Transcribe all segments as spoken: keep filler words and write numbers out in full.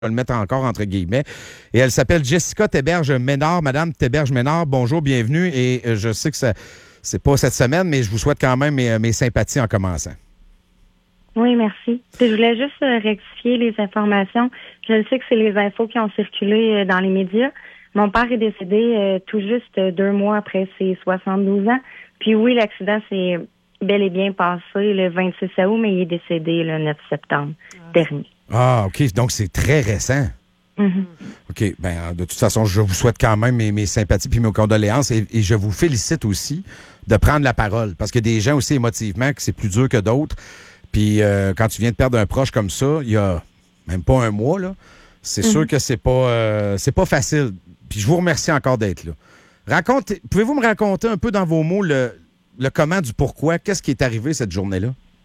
Je vais le mettre encore entre guillemets. Et elle s'appelle Jessica Théberge-Ménard. Madame Théberge-Ménard, bonjour, bienvenue. Et euh, je sais que ça, c'est pas cette semaine, mais je vous souhaite quand même mes, mes sympathies en commençant. Oui, merci. Puis je voulais juste euh, rectifier les informations. Je sais que c'est les infos qui ont circulé euh, dans les médias. Mon père est décédé euh, tout juste euh, deux mois après ses soixante-douze ans. Puis oui, l'accident s'est bel et bien passé le vingt-six août, mais il est décédé le neuf septembre ah. dernier. Ah, OK. Donc, c'est très récent. Mm-hmm. OK. Bien, de toute façon, je vous souhaite quand même mes, mes sympathies puis mes condoléances et, et je vous félicite aussi de prendre la parole parce qu'il y a des gens aussi émotivement que c'est plus dur que d'autres. Puis euh, quand tu viens de perdre un proche comme ça, il y a même pas un mois, là, c'est mm-hmm. sûr que c'est pas euh, c'est pas facile. Puis je vous remercie encore d'être là. Racontez, pouvez-vous me raconter un peu dans vos mots le, le comment du pourquoi? Qu'est-ce qui est arrivé cette journée-là?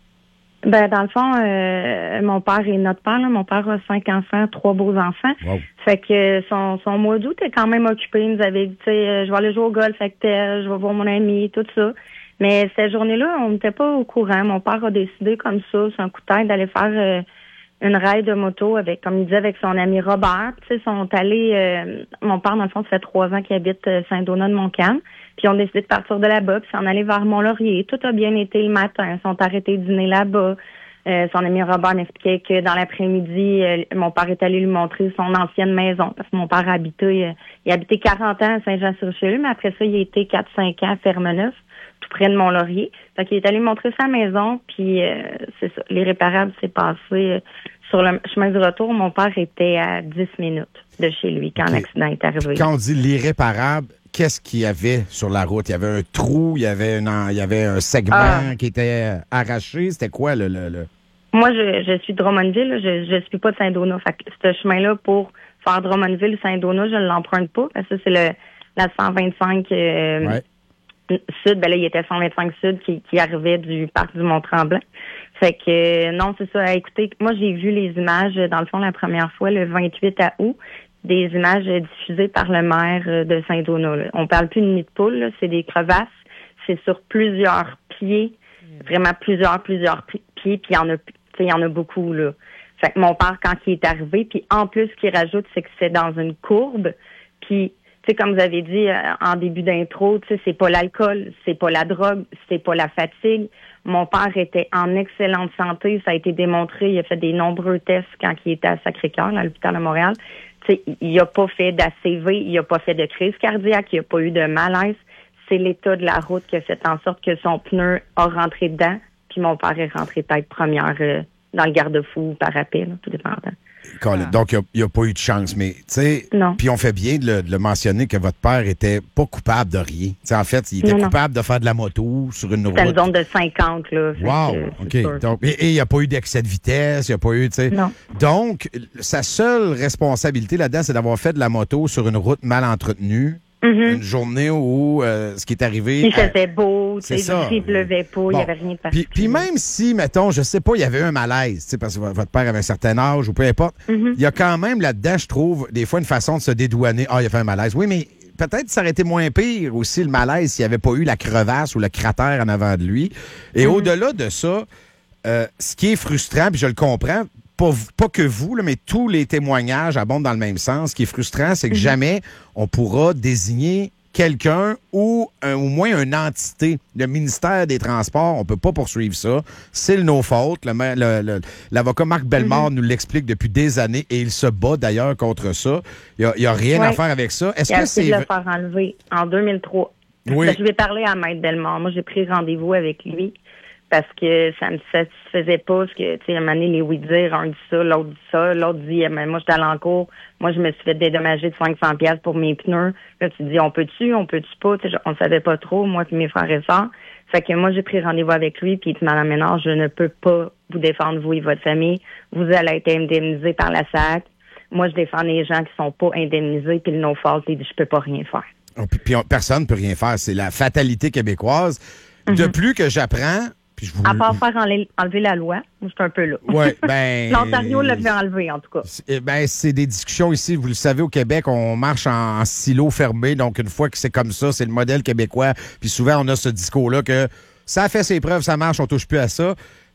Ben, dans le fond, euh, mon père est notre père. Là. Mon père a cinq enfants, trois beaux enfants. Wow. Fait que son, son mois d'août est quand même occupé. Il nous avait dit, tu sais, je vais aller jouer au golf avec tel, je vais voir mon ami, tout ça. Mais cette journée-là, on n'était pas au courant. Mon père a décidé comme ça, c'est un coup de tête, d'aller faire euh, une raid de moto avec, comme il dit, avec son ami Robert. Tu sais, ils sont allés, euh, mon père, dans le fond, ça fait trois ans qu'il habite euh, Saint-Donat-de-Montcalm. Puis ils ont décidé de partir de là-bas, puis s'en aller vers Mont-Laurier. Tout a bien été le matin. Ils sont arrêtés de dîner là-bas. Euh, son ami Robert m'expliquait que dans l'après-midi, euh, mon père est allé lui montrer son ancienne maison. Parce que mon père habitait, euh, il habitait quarante ans à Saint-Jean-sur-Richelieu, mais après ça, il a été quatre cinq ans à Ferme-Neuf, tout près de Mont-Laurier. Fait qu'il est allé montrer sa maison, puis euh, c'est ça. L'irréparable s'est passé euh, sur le chemin du retour. Mon père était à dix minutes de chez lui quand okay. l'accident est arrivé. Quand on dit l'irréparable, qu'est-ce qu'il y avait sur la route? Il y avait un trou, il y avait, une, il y avait un segment ah. qui était arraché. C'était quoi le... le, le... Moi, je, je suis de Drummondville. Je ne suis pas de Saint-Donat. Fait que ce chemin-là, pour faire Drummondville-Saint-Donat, je ne l'emprunte pas. Parce que c'est le la cent vingt-cinq euh, ouais. sud. Ben là, il était cent vingt-cinq sud qui, qui arrivait du parc du Mont-Tremblant. Fait que, euh, non, c'est ça. Écoutez, moi, j'ai vu les images, dans le fond, la première fois, le vingt-huit août. Des images diffusées par le maire de Saint-Donat. Là. On parle plus de nid de poule, là, c'est des crevasses. C'est sur plusieurs pieds, vraiment plusieurs, plusieurs pieds, puis il y en a, il y en a beaucoup, là. Fait que mon père, quand il est arrivé, puis en plus, ce qu'il rajoute, c'est que c'est dans une courbe, puis, tu sais, comme vous avez dit euh, en début d'intro, tu sais, c'est pas l'alcool, c'est pas la drogue, c'est pas la fatigue. Mon père était en excellente santé, ça a été démontré, il a fait des nombreux tests quand il était à Sacré-Cœur, à l'hôpital de Montréal. T'sais, il n'a pas fait d'A C V, il n'a pas fait de crise cardiaque, il n'a pas eu de malaise. C'est l'état de la route qui a fait en sorte que son pneu a rentré dedans, puis mon père est rentré tête première euh, dans le garde-fou ou parapet, là, tout dépendant. Ah. Donc, il n'y a, a pas eu de chance, mais tu sais, puis on fait bien de le, de le mentionner que votre père était pas coupable de rien. T'sais, en fait, il était non, coupable non. de faire de la moto sur une route. C'était une zone de cinquante, là. Wow, que, OK. Donc, et il n'y a pas eu d'excès de vitesse, il n'y a pas eu, tu sais. Donc, sa seule responsabilité là-dedans, c'est d'avoir fait de la moto sur une route mal entretenue. Mm-hmm. Une journée où euh, ce qui est arrivé... Il faisait beau, il ne pleuvait pas, bon. Il n'y avait rien de particulier. Puis, puis même si, mettons, je sais pas, il y avait un malaise, parce que votre père avait un certain âge ou peu importe, mm-hmm. il y a quand même là-dedans, je trouve, des fois une façon de se dédouaner. Ah, il a fait un malaise. Oui, mais peut-être ça aurait été moins pire aussi le malaise s'il n'y avait pas eu la crevasse ou le cratère en avant de lui. Et mm-hmm. au-delà de ça, euh, ce qui est frustrant, puis je le comprends, Pas, pas que vous, là, mais tous les témoignages abondent dans le même sens. Ce qui est frustrant, c'est que mm-hmm. jamais on pourra désigner quelqu'un ou un, au moins une entité. Le ministère des Transports, on peut pas poursuivre ça. C'est le no faute. Le, le, le, l'avocat Marc Bellemare mm-hmm. nous l'explique depuis des années et il se bat d'ailleurs contre ça. Il n'y a, a rien ouais. à faire avec ça. Est-ce il a que c'est de le faire enlever en deux mille trois. Oui. Je vais parler à Maître Bellemare. Moi, j'ai pris rendez-vous avec lui. Parce que ça me satisfaisait pas, parce que, tu sais, à un moment donné, les oui dire, un dit ça, l'autre dit ça, l'autre dit, mais moi, j'étais à l'encours, moi, je me suis fait dédommager de cinq cents piastres pour mes pneus. Là, tu te dis, on peut-tu, on peut-tu pas, tu sais, on savait pas trop, moi puis mes frères et sœurs. Fait que moi, j'ai pris rendez-vous avec lui, puis il dit, Madame Ménard, je ne peux pas vous défendre, vous et votre famille. Vous allez être indemnisés par la S A C. Moi, je défends les gens qui sont pas indemnisés, puis le no-fault, il dit, je peux pas rien faire. Oh, puis, puis on, personne ne peut rien faire. C'est la fatalité québécoise. Mm-hmm. De plus que j'apprends, Puis je vous... À part faire enlever, enlever la loi, moi, je suis un peu là. Oui, ben... L'Ontario l'a fait enlever, en tout cas. C'est, ben, c'est des discussions ici. Vous le savez, au Québec, on marche en, en silo fermé. Donc, une fois que c'est comme ça, c'est le modèle québécois. Puis souvent, on a ce discours-là que ça a fait ses preuves, ça marche, on touche plus à ça.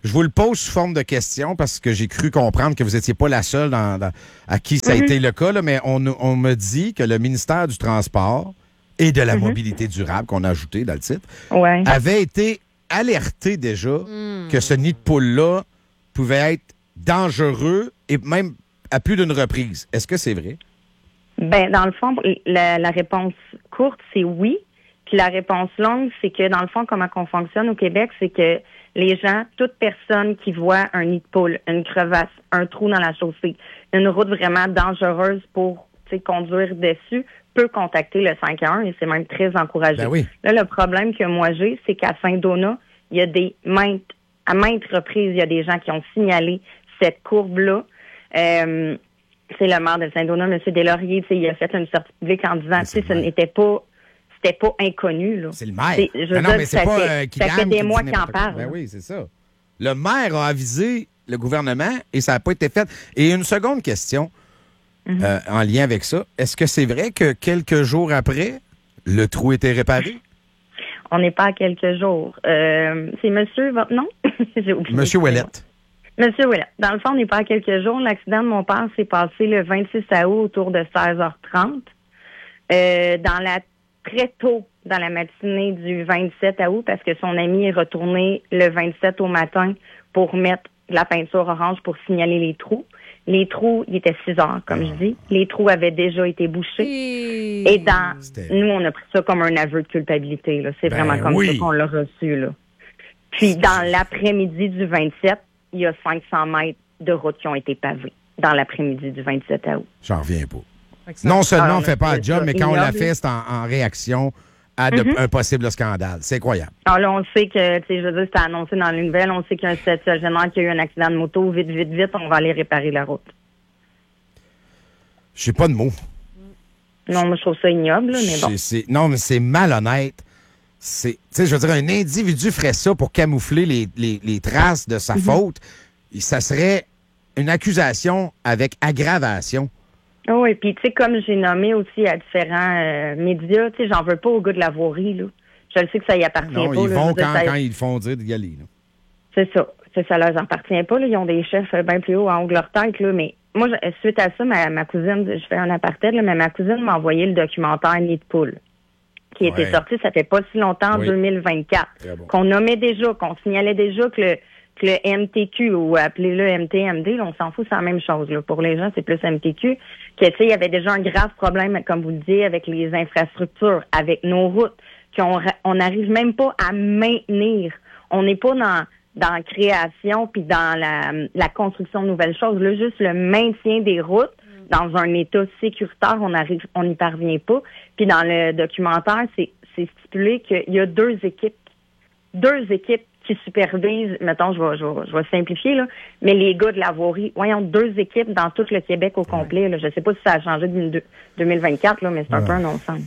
Je vous le pose sous forme de question parce que j'ai cru comprendre que vous n'étiez pas la seule dans, dans- à qui ça a Mm-hmm. été le cas, là, mais on, on me dit que le ministère du Transport et de la Mm-hmm. mobilité durable, qu'on a ajouté dans le titre, Ouais. avait été alerté déjà Mm. que ce nid de poule-là pouvait être dangereux et même à plus d'une reprise. Est-ce que c'est vrai? Ben, dans le fond, la, la réponse courte, c'est oui. Puis la réponse longue, c'est que dans le fond, comment qu'on fonctionne au Québec, c'est que les gens, toute personne qui voit un nid de poule, une crevasse, un trou dans la chaussée, une route vraiment dangereuse pour tu sais, conduire dessus, peut contacter le cinq un un et c'est même très encouragé. Ben oui. Là, le problème que moi j'ai, c'est qu'à Saint-Donat, il y a des maintes, à maintes reprises, il y a des gens qui ont signalé cette courbe-là. Euh, c'est le maire de Saint-Donat, M. Deslauriers, tu sais, il a fait une sortie publique en disant, Mais tu sais, c'est ce le n'était pas, c'était pas inconnu, là. C'est le maire. C'est- je veux Ben non, dire, mais c'est ça pas fait- euh, ça Kidam fait des qui mois dit qu'il en n'importe quoi. parle. Ben oui, c'est ça. Le maire a avisé le gouvernement et ça n'a pas été fait. Et une seconde question Mm-hmm. euh, en lien avec ça. Est-ce que c'est vrai que quelques jours après, le trou était réparé? On n'est pas à quelques jours. Euh, c'est monsieur, votre nom? J'ai oublié. Monsieur Ouellette. Monsieur Ouellette. Dans le fond, on n'est pas à quelques jours. L'accident de mon père s'est passé le vingt-six août autour de seize heures trente. Euh, dans la très tôt dans la matinée du vingt-sept août, parce que son ami est retourné le vingt-sept au matin pour mettre de la peinture orange pour signaler les trous. Les trous, il était six heures, comme je dis. Les trous avaient déjà été bouchés. Et... Et dans, C'était- nous, on a pris ça comme un aveu de culpabilité, là. C'est Ben vraiment comme oui. ça qu'on l'a reçu, là. Puis, dans l'après-midi du vingt-sept, il y a cinq cents mètres de route qui ont été pavés. Dans l'après-midi du vingt-sept août. J'en reviens pas. Fait que ça- Non seulement Ah, on on ne fait a pas fait le job, ça mais quand on l'a ignoble. fait, c'est en, en réaction à de- Mm-hmm. un possible scandale. C'est incroyable. Alors là, on sait que, tu sais, je veux dire, c'était annoncé dans les nouvelles, on sait qu'il y a un septuagénaire qui a eu un accident de moto, vite, vite, vite, on va aller réparer la route. Je sais pas de mots. Non, moi, je trouve ça ignoble, là, mais bon. C'est- c'est- non, mais c'est malhonnête. C'est, tu sais, je veux dire, un individu ferait ça pour camoufler les, les- les traces de Mm-hmm. sa faute. Et ça serait une accusation avec aggravation. Ah oui, puis tu sais, comme j'ai nommé aussi à différents euh, médias, tu sais, j'en veux pas au gars de la voirie, là. Je le sais que ça y appartient Non, pas. ils là, je vont veux dire, quand, ça- quand ils font dire d'y aller. là. C'est ça. C'est ça leur appartient pas, là. Ils ont des chefs euh, bien plus haut en haut de leur tête, là. Mais moi, je- suite à ça, ma, ma cousine, je fais un apartheid, là, mais ma cousine m'a envoyé le documentaire Nid de poule, qui était Ouais. sorti, ça fait pas si longtemps, en Oui. deux mille vingt-quatre. Très bon. Qu'on nommait déjà, qu'on signalait déjà que le, que le M T Q, ou appelez-le M T M D, là, on s'en fout, c'est la même chose, là. Pour les gens, c'est plus M T Q. Que, tu sais, il y avait déjà un grave problème, comme vous le disiez, avec les infrastructures, avec nos routes, qu'on ra- on n'arrive même pas à maintenir. On n'est pas dans, dans la création puis dans la, la construction de nouvelles choses. Là, juste le maintien des routes dans un état sécuritaire, on arrive, on n'y parvient pas. Puis dans le documentaire, c'est, c'est stipulé qu'il y a deux équipes, deux équipes qui supervisent, mettons, je vais, je vais, je vais simplifier, là, mais les gars de la voirie, voyons, deux équipes dans tout le Québec au complet, là. Je sais pas si ça a changé de deux mille vingt-quatre, là, mais c'est un Ouais. peu un non-sens.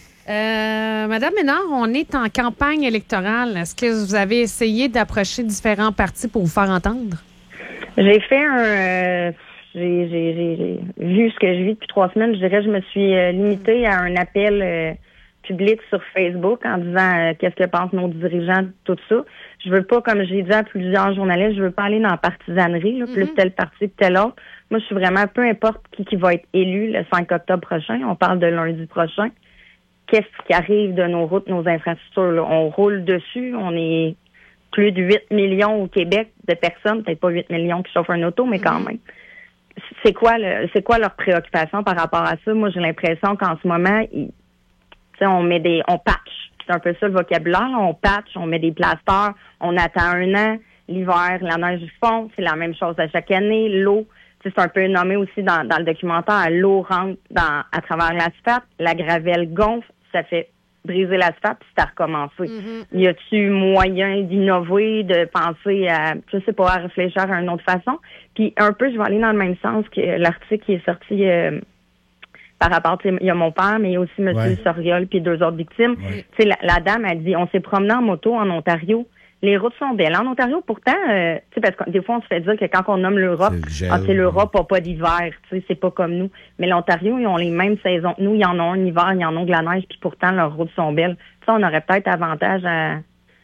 Euh, Madame Ménard, on est en campagne électorale. Est-ce que vous avez essayé d'approcher différents partis pour vous faire entendre? J'ai fait un... euh, j'ai, j'ai, j'ai, j'ai vu ce que je vis depuis trois semaines. Je dirais je me suis euh, limitée à un appel euh, public sur Facebook en disant euh, qu'est-ce que pensent nos dirigeants de tout ça. Je veux pas, comme j'ai dit à plusieurs journalistes, je veux pas aller dans la partisanerie, là, plus tel parti que tel autre. Moi, je suis vraiment, peu importe qui, qui va être élu le cinq octobre prochain, on parle de lundi prochain, qu'est-ce qui arrive de nos routes, nos infrastructures, là? On roule dessus, on est plus de huit millions au Québec de personnes, peut-être pas huit millions qui chauffent un auto, mais quand même. C'est quoi le, c'est quoi leur préoccupation par rapport à ça? Moi, j'ai l'impression qu'en ce moment, ils, tu sais, on met des, on patch. C'est un peu ça le vocabulaire, là. On patch, on met des plasters, on attend un an, l'hiver, la neige fond, c'est la même chose à chaque année, l'eau. Tu sais, c'est un peu nommé aussi dans, dans le documentaire, l'eau rentre dans, à travers l'asphalte, la gravelle gonfle, ça fait briser l'asphalte, puis c'est à recommencer. Mm-hmm. Y a-tu moyen d'innover, de penser à, je sais pas, à réfléchir à une autre façon? Puis un peu, je vais aller dans le même sens que l'article qui est sorti euh, par rapport, tu sais, il y a mon père, mais il y a aussi M. Ouais. Soriol, puis deux autres victimes. Ouais. Tu sais, la, la dame a dit, on s'est promené en moto en Ontario. Les routes sont belles. En Ontario, pourtant, euh, tu sais, parce que des fois, on se fait dire que quand on nomme l'Europe, C'est le gel, ah, c'est l'Europe n'a pas d'hiver, tu sais, c'est pas comme nous. Mais l'Ontario, ils ont les mêmes saisons que nous. Ils en ont un hiver, ils en ont de la neige, puis pourtant, leurs routes sont belles. Ça, on aurait peut-être avantage à,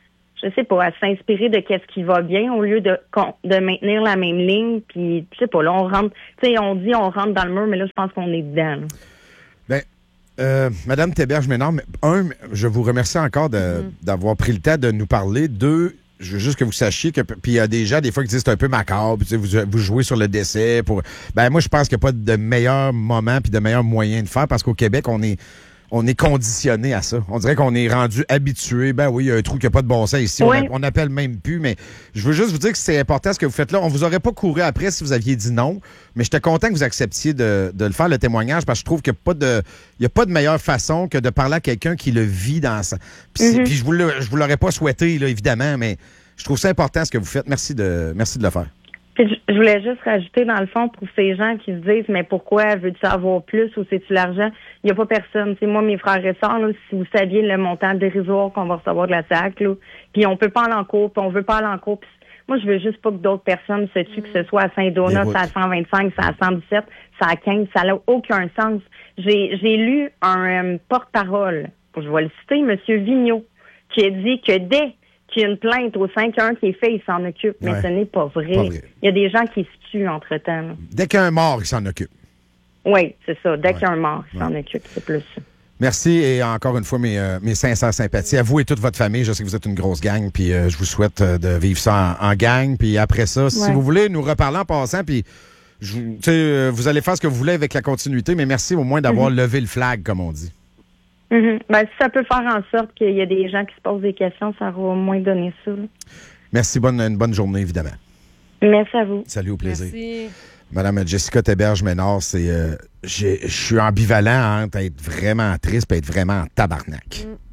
je sais pas, à s'inspirer de qu'est-ce qui va bien au lieu de de maintenir la même ligne. Puis, je sais pas, là, on rentre, tu sais, on dit on rentre dans le mur, mais là, je pense qu'on est dedans. Là. Ben, euh, Madame Théberge-Ménard, un, je vous remercie encore de, mm-hmm. d'avoir pris le temps de nous parler. Deux, je veux juste que vous sachiez que, puis il y a des gens, des fois, qui disent c'est un peu macabre, vous, vous jouez sur le décès. Pour, ben, moi, je pense qu'il n'y a pas de meilleur moment puis de meilleur moyen de faire parce qu'au Québec, on est. On est conditionné à ça. On dirait qu'on est rendu habitué. Ben oui, il y a un trou qui n'a pas de bon sens ici. Oui. On n'appelle même plus. Mais je veux juste vous dire que c'est important ce que vous faites là. On vous aurait pas couru après si vous aviez dit non. Mais j'étais content que vous acceptiez de, de le faire, le témoignage, parce que je trouve qu'il n'y a pas de, il y a pas de meilleure façon que de parler à quelqu'un qui le vit dans ça. Puis, mm-hmm. puis je vous le, je vous l'aurais pas souhaité, là, évidemment, mais je trouve ça important ce que vous faites. Merci de, merci de le faire. Puis je voulais juste rajouter, dans le fond, pour ces gens qui se disent, mais pourquoi veux-tu avoir plus ou c'est-tu l'argent? Il n'y a pas personne. C'est moi, mes frères et sœurs, là, si vous saviez le montant dérisoire qu'on va recevoir de la S A C, là, puis on peut pas aller en cours, puis on veut pas aller en cours. Pis moi, je veux juste pas que d'autres personnes se tuent, que ce soit à Saint-Donat, c'est à cent vingt-cinq, c'est à cent dix-sept, c'est à quinze, ça n'a aucun sens. J'ai, j'ai lu un euh, porte-parole, je vais le citer, M. Vigneault, qui a dit que dès qu'il y a une plainte au cinq un qui est fait, il s'en occupe. Mais ouais. ce n'est pas vrai. pas vrai. Il y a des gens qui se tuent entre-temps. Là. Dès qu'il y a un mort, il s'en occupe. Oui, c'est ça. Dès ouais. qu'il y a un mort, il ouais. s'en occupe. C'est plus ça. Merci et encore une fois, mes, euh, mes sincères sympathies à vous et toute votre famille. Je sais que vous êtes une grosse gang, puis euh, je vous souhaite euh, de vivre ça en, en gang. Puis après ça, ouais. si vous voulez nous reparler en passant, puis je, euh, vous allez faire ce que vous voulez avec la continuité, mais merci au moins d'avoir mm-hmm. levé le flag, comme on dit. Mm-hmm. Ben, si ça peut faire en sorte qu'il y a des gens qui se posent des questions, ça aura au moins donné ça. Là. Merci. Bonne, une bonne journée, évidemment. Merci à vous. Salut, au plaisir. Merci. Madame Jessica Théberge-Ménard, c'est, euh, je suis ambivalent entre être vraiment triste et être vraiment en tabarnak. Mm.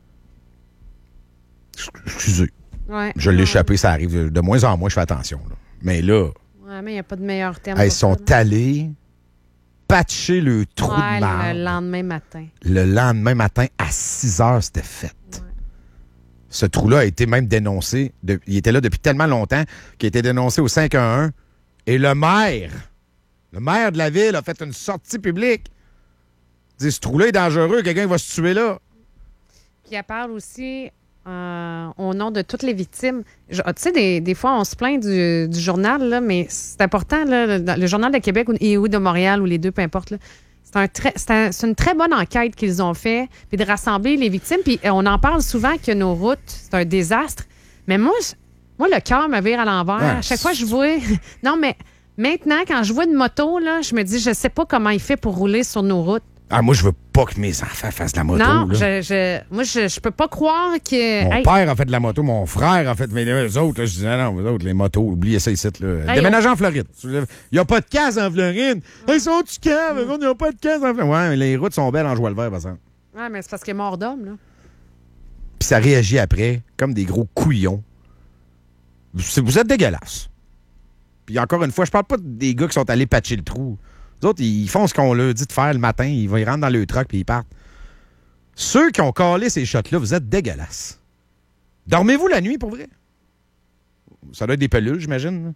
Excusez. Ouais. Je l'ai échappé, ça arrive. De moins en moins, je fais attention. Là. Mais là... Ouais, mais il n'y a pas de meilleur terme. Ils sont ça, allés patcher le trou ouais, de marde. Le lendemain matin. Le lendemain matin, à six heures, c'était fait. Ouais. Ce trou-là a été même dénoncé. De, il était là depuis tellement longtemps qu'il a été dénoncé au cinq un un. Et le maire, le maire de la ville a fait une sortie publique. Il dit, ce trou-là est dangereux, quelqu'un va se tuer là. Puis elle parle aussi euh, au nom de toutes les victimes. Tu sais, des, des fois, on se plaint du, du journal, là, mais c'est important, là, le, le Journal de Québec et ou de Montréal, ou les deux, peu importe. Là, c'est, un très, c'est, un, c'est une très bonne enquête qu'ils ont fait, puis de rassembler les victimes. Puis on en parle souvent que nos routes, c'est un désastre. Mais moi, je, Moi, le cœur me vire à l'envers. Ouais. À chaque fois que je vois... Non, mais maintenant, quand je vois une moto, là, je me dis, je sais pas comment il fait pour rouler sur nos routes. Ah, moi, je veux pas que mes enfants fassent de la moto. Non, là. Je, je, moi, je, je peux pas croire que... Mon hey. père a fait de la moto, mon frère a fait... Mais eux autres, là, je disais, non, eux autres, les motos, oubliez ça ici. Là. Hey, déménagez on... en Floride. Il n'y a pas de casse en Floride. Mm. Ils sont du calme. Il n'y a pas de casse en Floride. Ouais, mais les routes sont belles en joie le vert, par exemple. Ouais, mais c'est parce qu'il est mort d'homme, là. Puis ça réagit après, comme des gros couillons. Vous êtes dégueulasse. Puis encore une fois, je parle pas des gars qui sont allés patcher le trou. Les autres, ils font ce qu'on leur dit de faire le matin. Ils vont ils rentrent dans le truck puis ils partent. Ceux qui ont calé ces shots-là, vous êtes dégueulasses. Dormez-vous la nuit, pour vrai? Ça doit être des pelules, j'imagine.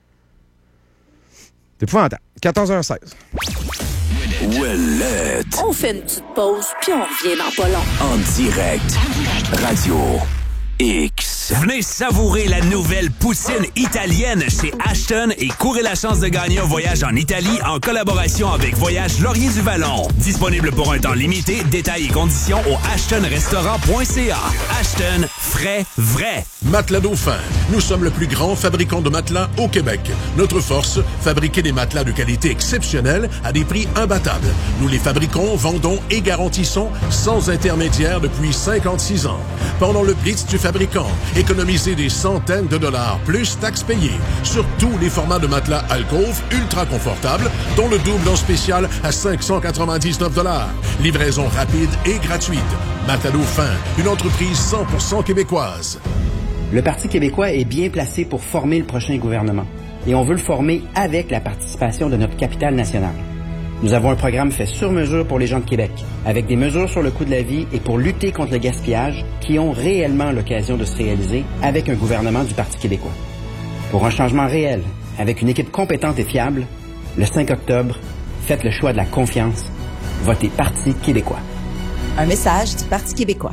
C'est épouvantable. quatorze heures seize. Ouellette. On fait une petite pause, puis on revient dans pas long. En direct. Radio X. Venez savourer la nouvelle poutine italienne chez Ashton et courez la chance de gagner un voyage en Italie en collaboration avec Voyage Laurier du Vallon. Disponible pour un temps limité. Détails et conditions au ashton restaurant point c a. Ashton, frais, vrai. Matelas Dauphin. Nous sommes le plus grand fabricant de matelas au Québec. Notre force, fabriquer des matelas de qualité exceptionnelle à des prix imbattables. Nous les fabriquons, vendons et garantissons sans intermédiaire depuis cinquante-six ans. Pendant le Blitz du fabricant, économisez des centaines de dollars plus taxes payées sur tous les formats de matelas Alcove ultra confortables, dont le double en spécial à cinq cent quatre-vingt-dix-neuf dollars. Livraison rapide et gratuite. Matelas Dauphin, une entreprise cent pour cent québécoise. Le Parti québécois est bien placé pour former le prochain gouvernement. Et on veut le former avec la participation de notre capitale nationale. Nous avons un programme fait sur mesure pour les gens de Québec, avec des mesures sur le coût de la vie et pour lutter contre le gaspillage qui ont réellement l'occasion de se réaliser avec un gouvernement du Parti québécois. Pour un changement réel, avec une équipe compétente et fiable, le cinq octobre, faites le choix de la confiance. Votez Parti québécois. Un message du Parti québécois.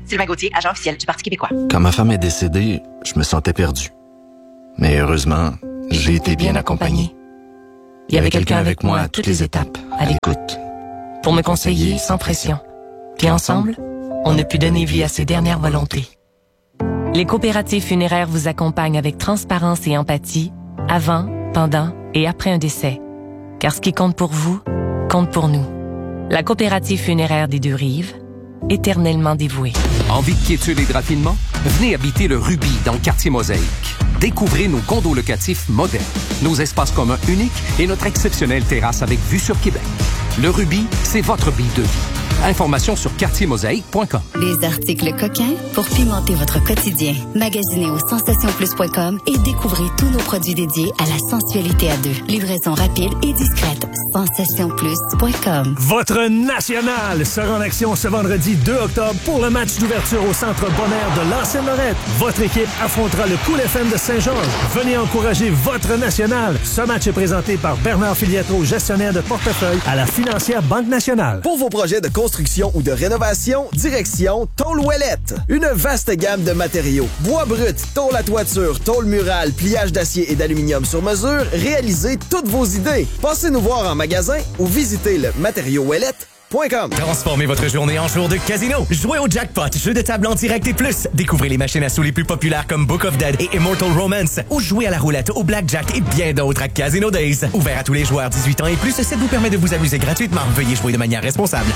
Sylvain Gauthier, agent officiel du Parti québécois. Quand ma femme est décédée, je me sentais perdu. Mais heureusement, j'ai été bien accompagné. Il y avait quelqu'un avec moi à toutes les étapes, à l'écoute, pour me conseiller sans pression. Puis ensemble, on a pu donner vie à ses dernières volontés. Les coopératives funéraires vous accompagnent avec transparence et empathie, avant, pendant et après un décès. Car ce qui compte pour vous, compte pour nous. La coopérative funéraire des Deux-Rives, éternellement dévouée. Envie de quiétude et de raffinement? Venez habiter le Ruby dans le quartier Mosaïque. Découvrez nos condos locatifs modernes, nos espaces communs uniques et notre exceptionnelle terrasse avec vue sur Québec. Le Ruby, c'est votre bille de vie. Informations sur quartier mosaïque point com. Des articles coquins pour pimenter votre quotidien. Magasinez au sensation plus point com et découvrez tous nos produits dédiés à la sensualité à deux. Livraison rapide et discrète. sensation plus point com. Votre national sera en action ce vendredi deux octobre pour le match d'ouverture au Centre Bonheur de l'Ancienne-Lorette. Votre équipe affrontera le Cool F M de Saint-Georges. Venez encourager votre national. Ce match est présenté par Bernard Filiatro, gestionnaire de portefeuille à la Financière Banque Nationale. Pour vos projets de construction ou de rénovation, direction Tôle Ouellette. Une vaste gamme de matériaux. Bois brut, tôle à toiture, tôle murale, pliage d'acier et d'aluminium sur mesure, réalisez toutes vos idées. Passez nous voir en magasin ou visitez le matériau ouellette point com. Transformez votre journée en jour de casino. Jouez au jackpot, jeu de table en direct et plus. Découvrez les machines à sous les plus populaires comme Book of Dead et Immortal Romance. Ou jouez à la roulette, au blackjack et bien d'autres à Casino Days. Ouvert à tous les joueurs dix-huit ans et plus, ça vous permet de vous amuser gratuitement. Veuillez jouer de manière responsable.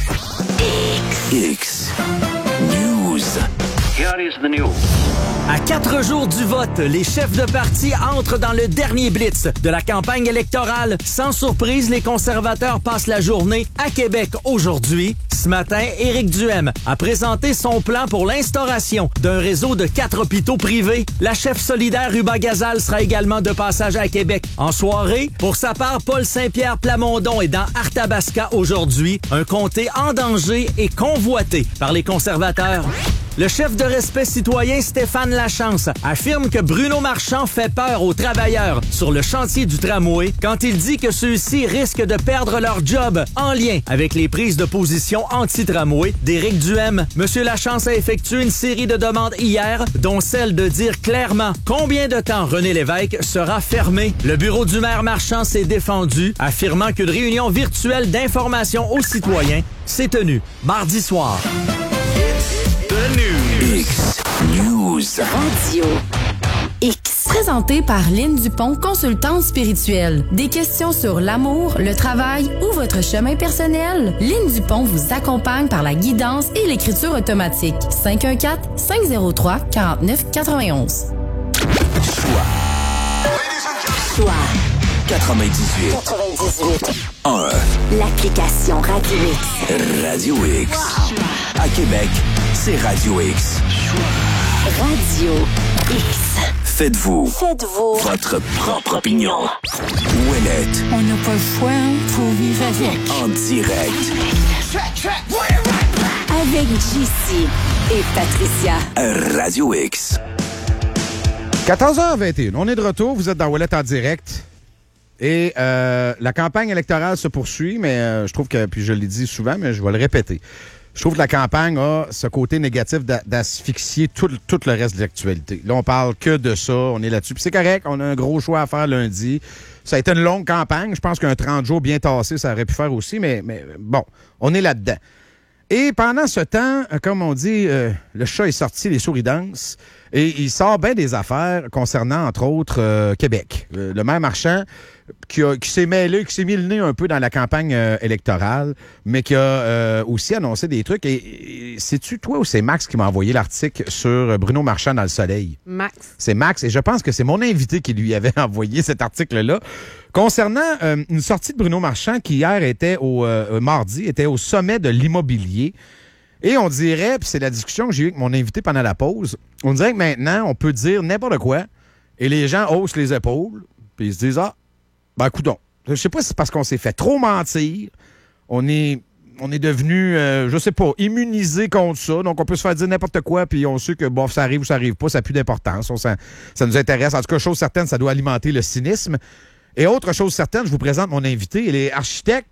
X News. Here is the news. À quatre jours du vote, les chefs de parti entrent dans le dernier blitz de la campagne électorale. Sans surprise, les conservateurs passent la journée à Québec aujourd'hui. Ce matin, Éric Duhem a présenté son plan pour l'instauration d'un réseau de quatre hôpitaux privés. La chef solidaire Ruba Gazal sera également de passage à Québec. En soirée, pour sa part, Paul Saint-Pierre Plamondon est dans Arthabasca aujourd'hui, un comté en danger et convoité par les conservateurs. Le chef de Respect citoyen Stéphane Lachance affirme que Bruno Marchand fait peur aux travailleurs sur le chantier du tramway quand il dit que ceux-ci risquent de perdre leur job en lien avec les prises de position anti-tramway d'Éric Duhem. Monsieur Lachance a effectué une série de demandes hier, dont celle de dire clairement combien de temps René Lévesque sera fermé. Le bureau du maire Marchand s'est défendu, affirmant qu'une réunion virtuelle d'information aux citoyens s'est tenue mardi soir. X News. Radio X. Présenté par Lynne Dupont, consultante spirituelle. Des questions sur l'amour, le travail ou votre chemin personnel? Lynne Dupont vous accompagne par la guidance et l'écriture automatique. cinq un quatre, cinq zéro trois, quatre neuf quatre un un. Choix. Choix. quatre-vingt-dix-huit. quatre-vingt-dix-huit. un. L'application Radio X. Radio X. À Québec, c'est Radio X. Radio X. Faites-vous. Faites-vous. Votre propre opinion. Ouellette. On n'a pas le choix, faut vivre avec. En direct. Avec J C et Patricia. Radio X. quatorze heures vingt et une. On est de retour. Vous êtes dans Ouellette en direct. Et euh, la campagne électorale se poursuit, mais euh, je trouve que, puis je l'ai dit souvent, mais je vais le répéter. Je trouve que la campagne a ce côté négatif d'a- d'asphyxier tout, tout le reste de l'actualité. Là, on parle que de ça, on est là-dessus. Puis c'est correct, on a un gros choix à faire lundi. Ça a été une longue campagne. Je pense qu'un trente jours bien tassé, ça aurait pu faire aussi, mais, mais bon, on est là-dedans. Et pendant ce temps, comme on dit, euh, le chat est sorti, les souris dansent, et il sort bien des affaires concernant, entre autres, euh, Québec. Euh, le maire Marchand, qui, a, qui s'est mêlé, qui s'est mis le nez un peu dans la campagne euh, électorale, mais qui a euh, aussi annoncé des trucs. Et, et sais-tu, toi, ou c'est Max qui m'a envoyé l'article sur Bruno Marchand dans Le Soleil? Max. C'est Max, et je pense que c'est mon invité qui lui avait envoyé cet article-là. Concernant euh, une sortie de Bruno Marchand qui hier était au euh, mardi, était au sommet de l'immobilier. Et on dirait, puis c'est la discussion que j'ai eue avec mon invité pendant la pause, on dirait que maintenant, on peut dire n'importe quoi et les gens haussent les épaules puis ils se disent « Ah, ben coudonc. » Je sais pas si c'est parce qu'on s'est fait trop mentir, on est, on est devenu, euh, je sais pas, immunisé contre ça, donc on peut se faire dire n'importe quoi puis on sait que bon, ça arrive ou ça arrive pas, ça n'a plus d'importance, on, ça, ça nous intéresse. En tout cas, chose certaine, ça doit alimenter le cynisme. Et autre chose certaine, je vous présente mon invité, il est architecte,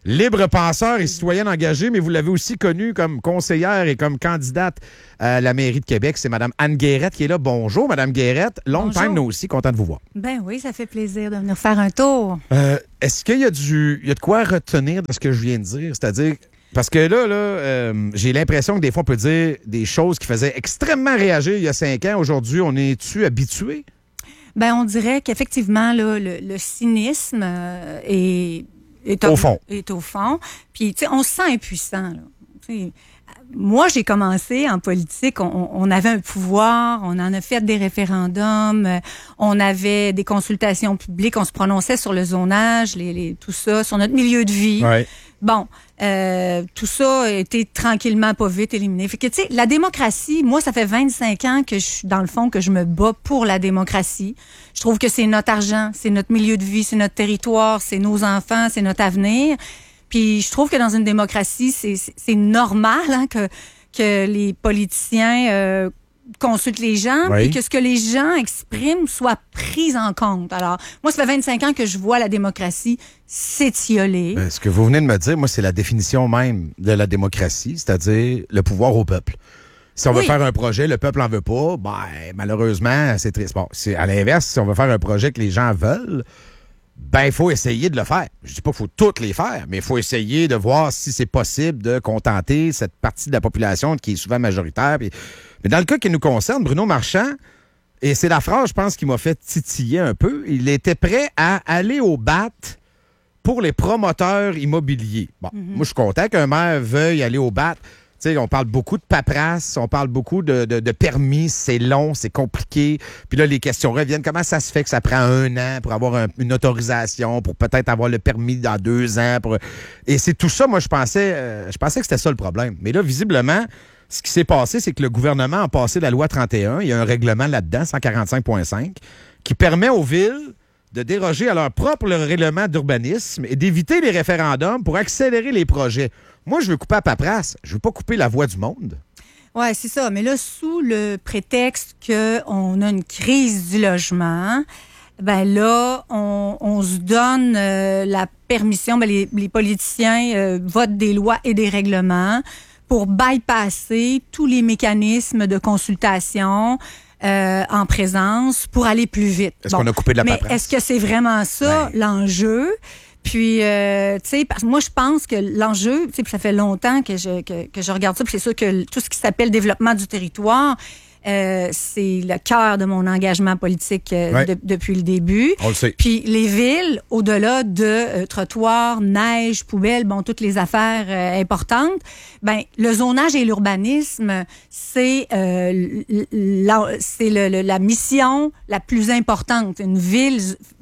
Libre penseur et citoyenne engagée, mais vous l'avez aussi connue comme conseillère et comme candidate à la mairie de Québec. C'est Mme Anne Guérette qui est là. Bonjour, Mme Guérette. Long Bonjour. time, nous aussi. Content de vous voir. Ben oui, ça fait plaisir de venir faire un tour. Euh, est-ce qu'il y a du, il y a de quoi retenir de ce que je viens de dire? C'est-à-dire, parce que là, là euh, j'ai l'impression que des fois, on peut dire des choses qui faisaient extrêmement réagir il y a cinq ans. Aujourd'hui, on est-tu habitué? Ben, on dirait qu'effectivement, là, le, le cynisme euh, est... Est au fond. Est au fond. Puis, tu sais, on se sent impuissant. Là. T'sais, moi, j'ai commencé en politique, on, on avait un pouvoir, on en a fait des référendums, on avait des consultations publiques, on se prononçait sur le zonage, les, les, tout ça, sur notre milieu de vie. Ouais. Bon, euh, tout ça a été tranquillement, pas vite éliminé. Fait que, tu sais, la démocratie, moi, ça fait vingt-cinq ans que je suis, dans le fond, que je me bats pour la démocratie. Je trouve que c'est notre argent, c'est notre milieu de vie, c'est notre territoire, c'est nos enfants, c'est notre avenir. Puis je trouve que dans une démocratie, c'est, c'est, c'est normal hein, que, que les politiciens euh, consultent les gens, oui. puis que ce que les gens expriment soit pris en compte. Alors, moi, ça fait vingt-cinq ans que je vois la démocratie s'étioler. Ben, ce que vous venez de me dire, moi, c'est la définition même de la démocratie, c'est-à-dire le pouvoir au peuple. Si on veut oui. faire un projet, le peuple en veut pas, ben, malheureusement, c'est triste. Bon, c'est à l'inverse, si on veut faire un projet que les gens veulent, ben, il faut essayer de le faire. Je dis pas qu'il faut toutes les faire, mais il faut essayer de voir si c'est possible de contenter cette partie de la population qui est souvent majoritaire. Puis... Mais dans le cas qui nous concerne, Bruno Marchand, et c'est la phrase, je pense, qui m'a fait titiller un peu, il était prêt à aller au bat pour les promoteurs immobiliers. Bon, mm-hmm. moi, je suis content qu'un maire veuille aller au bat. Tu sais, on parle beaucoup de paperasse, on parle beaucoup de, de, de permis, c'est long, c'est compliqué. Puis là, les questions reviennent. Comment ça se fait que ça prend un an pour avoir un, une autorisation, pour peut-être avoir le permis dans deux ans? Pour... Et c'est tout ça, moi, je pensais, euh, je pensais que c'était ça le problème. Mais là, visiblement, ce qui s'est passé, c'est que le gouvernement a passé la loi trente et un. Il y a un règlement là-dedans, cent quarante-cinq point cinq, qui permet aux villes de déroger à leur propre règlement d'urbanisme et d'éviter les référendums pour accélérer les projets. Moi, je veux couper à paperasse. Je veux pas couper la voix du monde. Oui, c'est ça. Mais là, sous le prétexte qu'on a une crise du logement, ben là, on, on se donne euh, la permission, ben les, les politiciens euh, votent des lois et des règlements pour bypasser tous les mécanismes de consultation euh, en présence pour aller plus vite. Est-ce bon. qu'on a coupé de la Mais paperasse? est-ce que c'est vraiment ça, ben... l'enjeu? Puis, euh, tu sais, parce que moi, je pense que l'enjeu, tu sais, puis ça fait longtemps que je, que, que je regarde ça, puis c'est sûr que tout ce qui s'appelle développement du territoire, euh, c'est le cœur de mon engagement politique euh, ouais. de, depuis le début. On le sait. Puis les villes, au-delà de euh, trottoirs, neige, poubelles, bon, toutes les affaires euh, importantes, ben le zonage et l'urbanisme, c'est euh, la, c'est le, le, la mission la plus importante. Une ville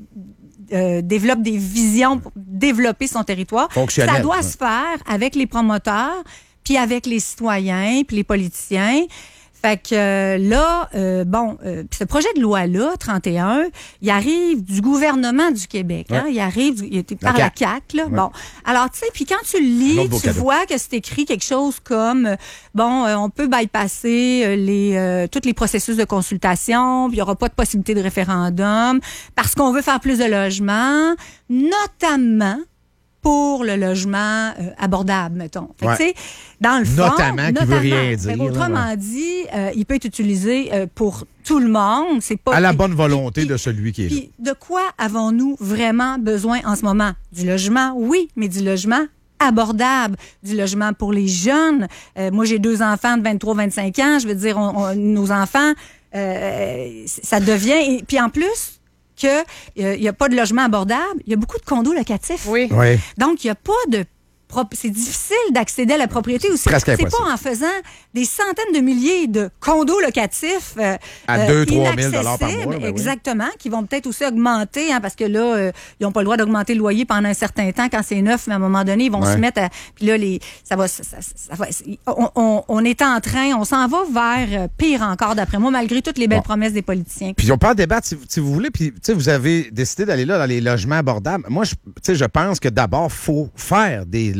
Euh, développe des visions pour développer son territoire. Ça doit ouais. se faire avec les promoteurs, puis avec les citoyens, puis les politiciens. Fait que euh, là, euh, bon, euh, ce projet de loi-là, trente et un, il arrive du gouvernement du Québec. Hein? Ouais. Il arrive du, il était par la C A Q. Là. Ouais. Bon, alors, tu sais, puis quand tu le lis, tu cadeau. vois que c'est écrit quelque chose comme, euh, bon, euh, on peut bypasser euh, les, euh, tous les processus de consultation, puis il n'y aura pas de possibilité de référendum, parce qu'on veut faire plus de logements, notamment pour le logement euh, abordable, mettons. Fait ouais. que, tu sais, dans le fond... Notamment, qui veut rien dire. Autrement ouais. dit, euh, il peut être utilisé euh, pour tout le monde. C'est pas à la bonne volonté puis, de celui qui est puis, là. De quoi avons-nous vraiment besoin en ce moment? Du logement, oui, mais du logement abordable, du logement pour les jeunes. Euh, moi, j'ai deux enfants de vingt-trois vingt-cinq ans. Je veux dire, on, on, nos enfants, euh, ça devient... Et, puis en plus... qu'il n'y a, a pas de logement abordable, il y a beaucoup de condos locatifs. Oui. oui. Donc, il n'y a pas de... C'est difficile d'accéder à la propriété aussi. Presque c'est pas en faisant des centaines de milliers de condos locatifs euh, à deux à trois mille dollars par mois. Ben exactement, oui. Qui vont peut-être aussi augmenter, hein, parce que là, euh, ils n'ont pas le droit d'augmenter le loyer pendant un certain temps quand c'est neuf, mais à un moment donné, ils vont ouais. se mettre à... Puis là, les, ça va... Ça, ça, ça va on, on, on est en train, on s'en va vers pire encore, d'après moi, malgré toutes les belles bon. promesses des politiciens. Puis on peut en débattre, si, si vous voulez, puis vous avez décidé d'aller là dans les logements abordables. Moi, je, je pense que d'abord, il faut faire des logements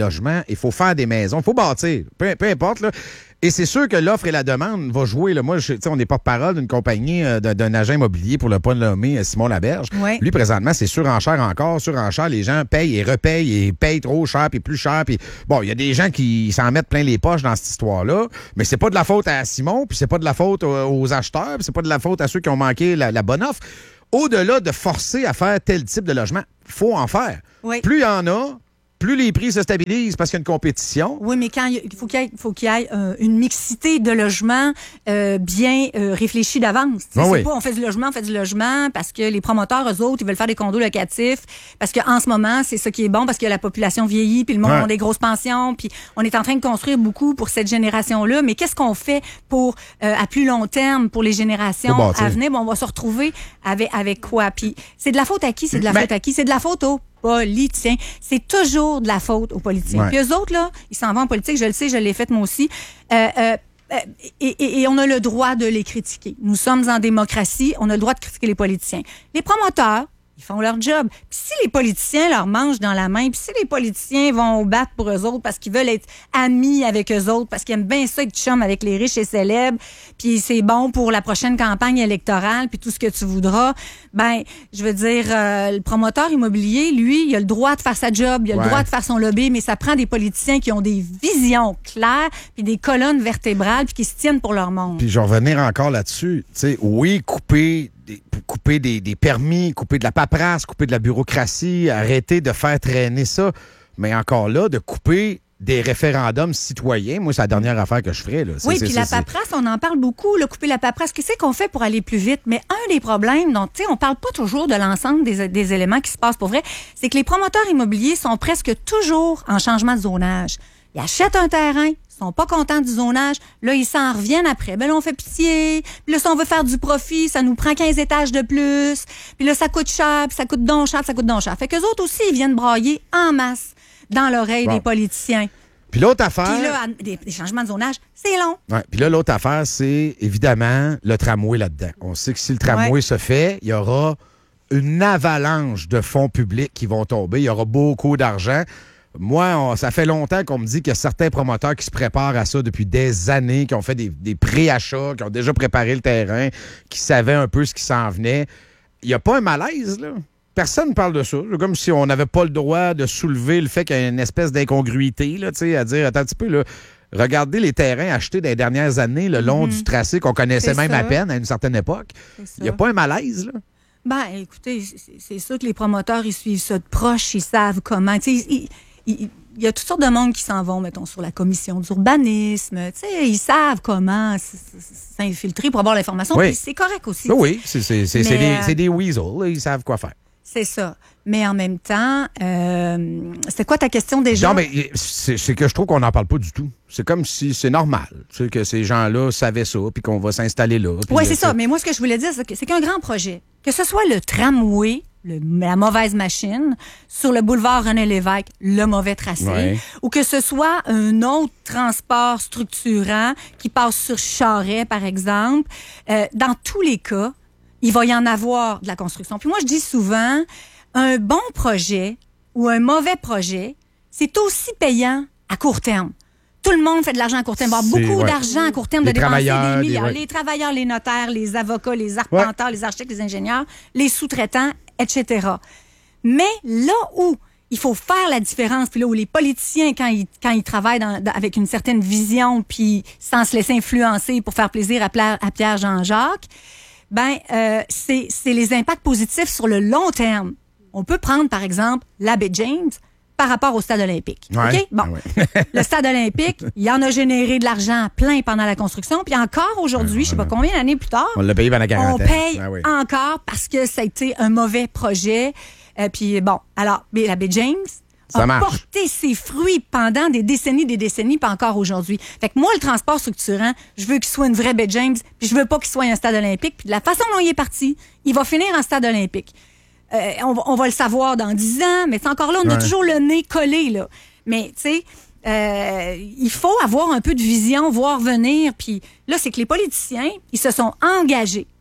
logements, il faut faire des maisons, il faut bâtir, peu, peu importe. Là. Et c'est sûr que l'offre et la demande vont jouer. Là. Moi, je, on est porte-parole d'une compagnie, euh, d'un, d'un agent immobilier, pour le pas nommer Simon Laberge. Ouais. Lui, présentement, c'est surenchère encore, surenchère. Les gens payent et repayent et payent trop cher puis plus cher. Puis bon, il y a des gens qui s'en mettent plein les poches dans cette histoire-là, mais c'est pas de la faute à Simon, puis c'est pas de la faute aux, aux acheteurs, puis c'est pas de la faute à ceux qui ont manqué la, la bonne offre. Au-delà de forcer à faire tel type de logement, faut en faire. Oui. Plus il y en a, plus les prix se stabilisent parce qu'il y a une compétition. Oui, mais quand il faut qu'il y ait, faut qu'il y ait euh, une mixité de logements euh, bien euh, réfléchie d'avance. Ah c'est oui. pas on fait du logement, on fait du logement parce que les promoteurs, eux autres, ils veulent faire des condos locatifs parce qu'en ce moment, c'est ça qui est bon parce que la population vieillit puis le monde Ouais. a des grosses pensions puis on est en train de construire beaucoup pour cette génération-là. Mais qu'est-ce qu'on fait pour euh, à plus long terme pour les générations Faut bâtir. à venir? Bon, on va se retrouver avec, avec quoi? Puis c'est de la faute à qui? C'est de la Ben- faute à qui? C'est de la faute aux politiciens. C'est toujours de la faute aux politiciens. Ouais. Puis eux autres, là, ils s'en vont en politique, je le sais, je l'ai fait moi aussi. Euh, euh, euh, et, et, et on a le droit de les critiquer. Nous sommes en démocratie, on a le droit de critiquer les politiciens. Les promoteurs, ils font leur job. Puis si les politiciens leur mangent dans la main, puis si les politiciens vont au bat pour eux autres parce qu'ils veulent être amis avec eux autres, parce qu'ils aiment bien ça être chum avec les riches et célèbres, puis c'est bon pour la prochaine campagne électorale, puis tout ce que tu voudras, ben, je veux dire, euh, le promoteur immobilier, lui, il a le droit de faire sa job, il a Ouais. le droit de faire son lobby, mais ça prend des politiciens qui ont des visions claires, puis des colonnes vertébrales, puis qui se tiennent pour leur monde. Puis je vais revenir encore là-dessus. Tu sais, oui, couper des, couper des, des permis, couper de la paperasse, couper de la bureaucratie, arrêter de faire traîner ça. Mais encore là, de couper des référendums citoyens, moi, c'est la dernière affaire que je ferais. Là. C'est, Oui, c'est, puis c'est, la c'est... paperasse, on en parle beaucoup, là, couper la paperasse. Qu'est-ce qu'on fait pour aller plus vite? Mais un des problèmes, donc, tu sais, on parle pas toujours de l'ensemble des, des éléments qui se passent pour vrai, c'est que les promoteurs immobiliers sont presque toujours en changement de zonage. Ils achètent un terrain, ils sont pas contents du zonage, là, ils s'en reviennent après. Ben là, on fait pitié, puis là, si on veut faire du profit, ça nous prend quinze étages de plus, puis là, ça coûte cher, puis ça coûte donc cher, puis ça coûte donc cher. Fait qu'eux autres aussi, ils viennent brailler en masse dans l'oreille Bon. des politiciens. Puis l'autre affaire... Puis là, des, des changements de zonage, c'est long. Ouais, puis là, l'autre affaire, c'est évidemment le tramway là-dedans. On sait que si le tramway Ouais. se fait, il y aura une avalanche de fonds publics qui vont tomber. Il y aura beaucoup d'argent. Moi, on- ça fait longtemps qu'on me dit qu'il y a certains promoteurs qui se préparent à ça depuis des années, qui ont fait des, des pré-achats, qui ont déjà préparé le terrain, qui savaient un peu ce qui s'en venait. Il n'y a pas un malaise, là. Personne ne parle de ça. C'est comme si on n'avait pas le droit de soulever le fait qu'il y a une espèce d'incongruité, là, tu sais, à dire, attends un petit peu, là, regardez les terrains achetés dans les dernières années le long Mhm. du tracé qu'on connaissait C'est même ça. à peine à une certaine époque. C'est ça. Il n'y a pas un malaise, là. Ben, écoutez, c'est- c'est sûr que les promoteurs, ils suivent ça de proche, ils savent comment. Tu sais, il, il- il y a toutes sortes de monde qui s'en vont, mettons, sur la commission d'urbanisme. Tu sais, ils savent comment s- s- s'infiltrer pour avoir l'information. Oui. Puis c'est correct aussi. Ben oui, c'est, c'est, c'est, c'est Mais, des, euh, c'est des weasels, là, ils savent quoi faire. C'est ça. Mais en même temps, euh, c'était quoi ta question déjà? Non, mais c'est, c'est que je trouve qu'on n'en parle pas du tout. C'est comme si c'est normal, tu sais, que ces gens-là savaient ça, puis qu'on va s'installer là. puis, Oui, euh, c'est ça. Mais moi, ce que je voulais dire, c'est, que, c'est qu'un grand projet, que ce soit le tramway, le- la mauvaise machine, sur le boulevard René-Lévesque, le mauvais tracé, Ouais. ou que ce soit un autre transport structurant qui passe sur Charest, par exemple, euh, dans tous les cas, il va y en avoir de la construction. Puis moi, je dis souvent, un bon projet ou un mauvais projet, c'est aussi payant à court terme. Tout le monde fait de l'argent à court terme. Il va y avoir C'est- beaucoup ouais. d'argent à court terme Les de dépenser travailleurs, des milliards. des- ouais. Les travailleurs, les notaires, les avocats, les arpenteurs, les architectes, les ingénieurs, les sous-traitants, et cetera. Mais là où il faut faire la différence, puis là où les politiciens, quand ils, quand ils travaillent dans- dans- avec une certaine vision, puis sans se laisser influencer pour faire plaisir à, Pla- à Pierre Jean-Jacques, ben euh, c'est c'est les impacts positifs sur le long terme. On peut prendre, par exemple, l'abbé James par rapport au stade olympique. Ouais. OK? Bon. Ah ouais. Le stade olympique, il en a généré de l'argent plein pendant la construction. Puis encore aujourd'hui, je sais pas combien d'années plus tard, On l'a payé pendant la on quarantaine. paye Ah oui. encore parce que ça a été un mauvais projet. Euh, puis bon, alors, mais l'abbé James Ça a marche. porté ses fruits pendant des décennies, des décennies, puis encore aujourd'hui. Fait que moi, le transport structurant, je veux qu'il soit une vraie baie James, puis je veux pas qu'il soit un stade olympique. Puis de la façon dont il est parti, il va finir en stade olympique. Euh, on, va, on va le savoir dans dix ans, mais c'est encore là, on a Ouais. toujours le nez collé, là. Mais, tu sais, euh, il faut avoir un peu de vision, voir venir. Puis là, c'est que les politiciens, ils se sont engagés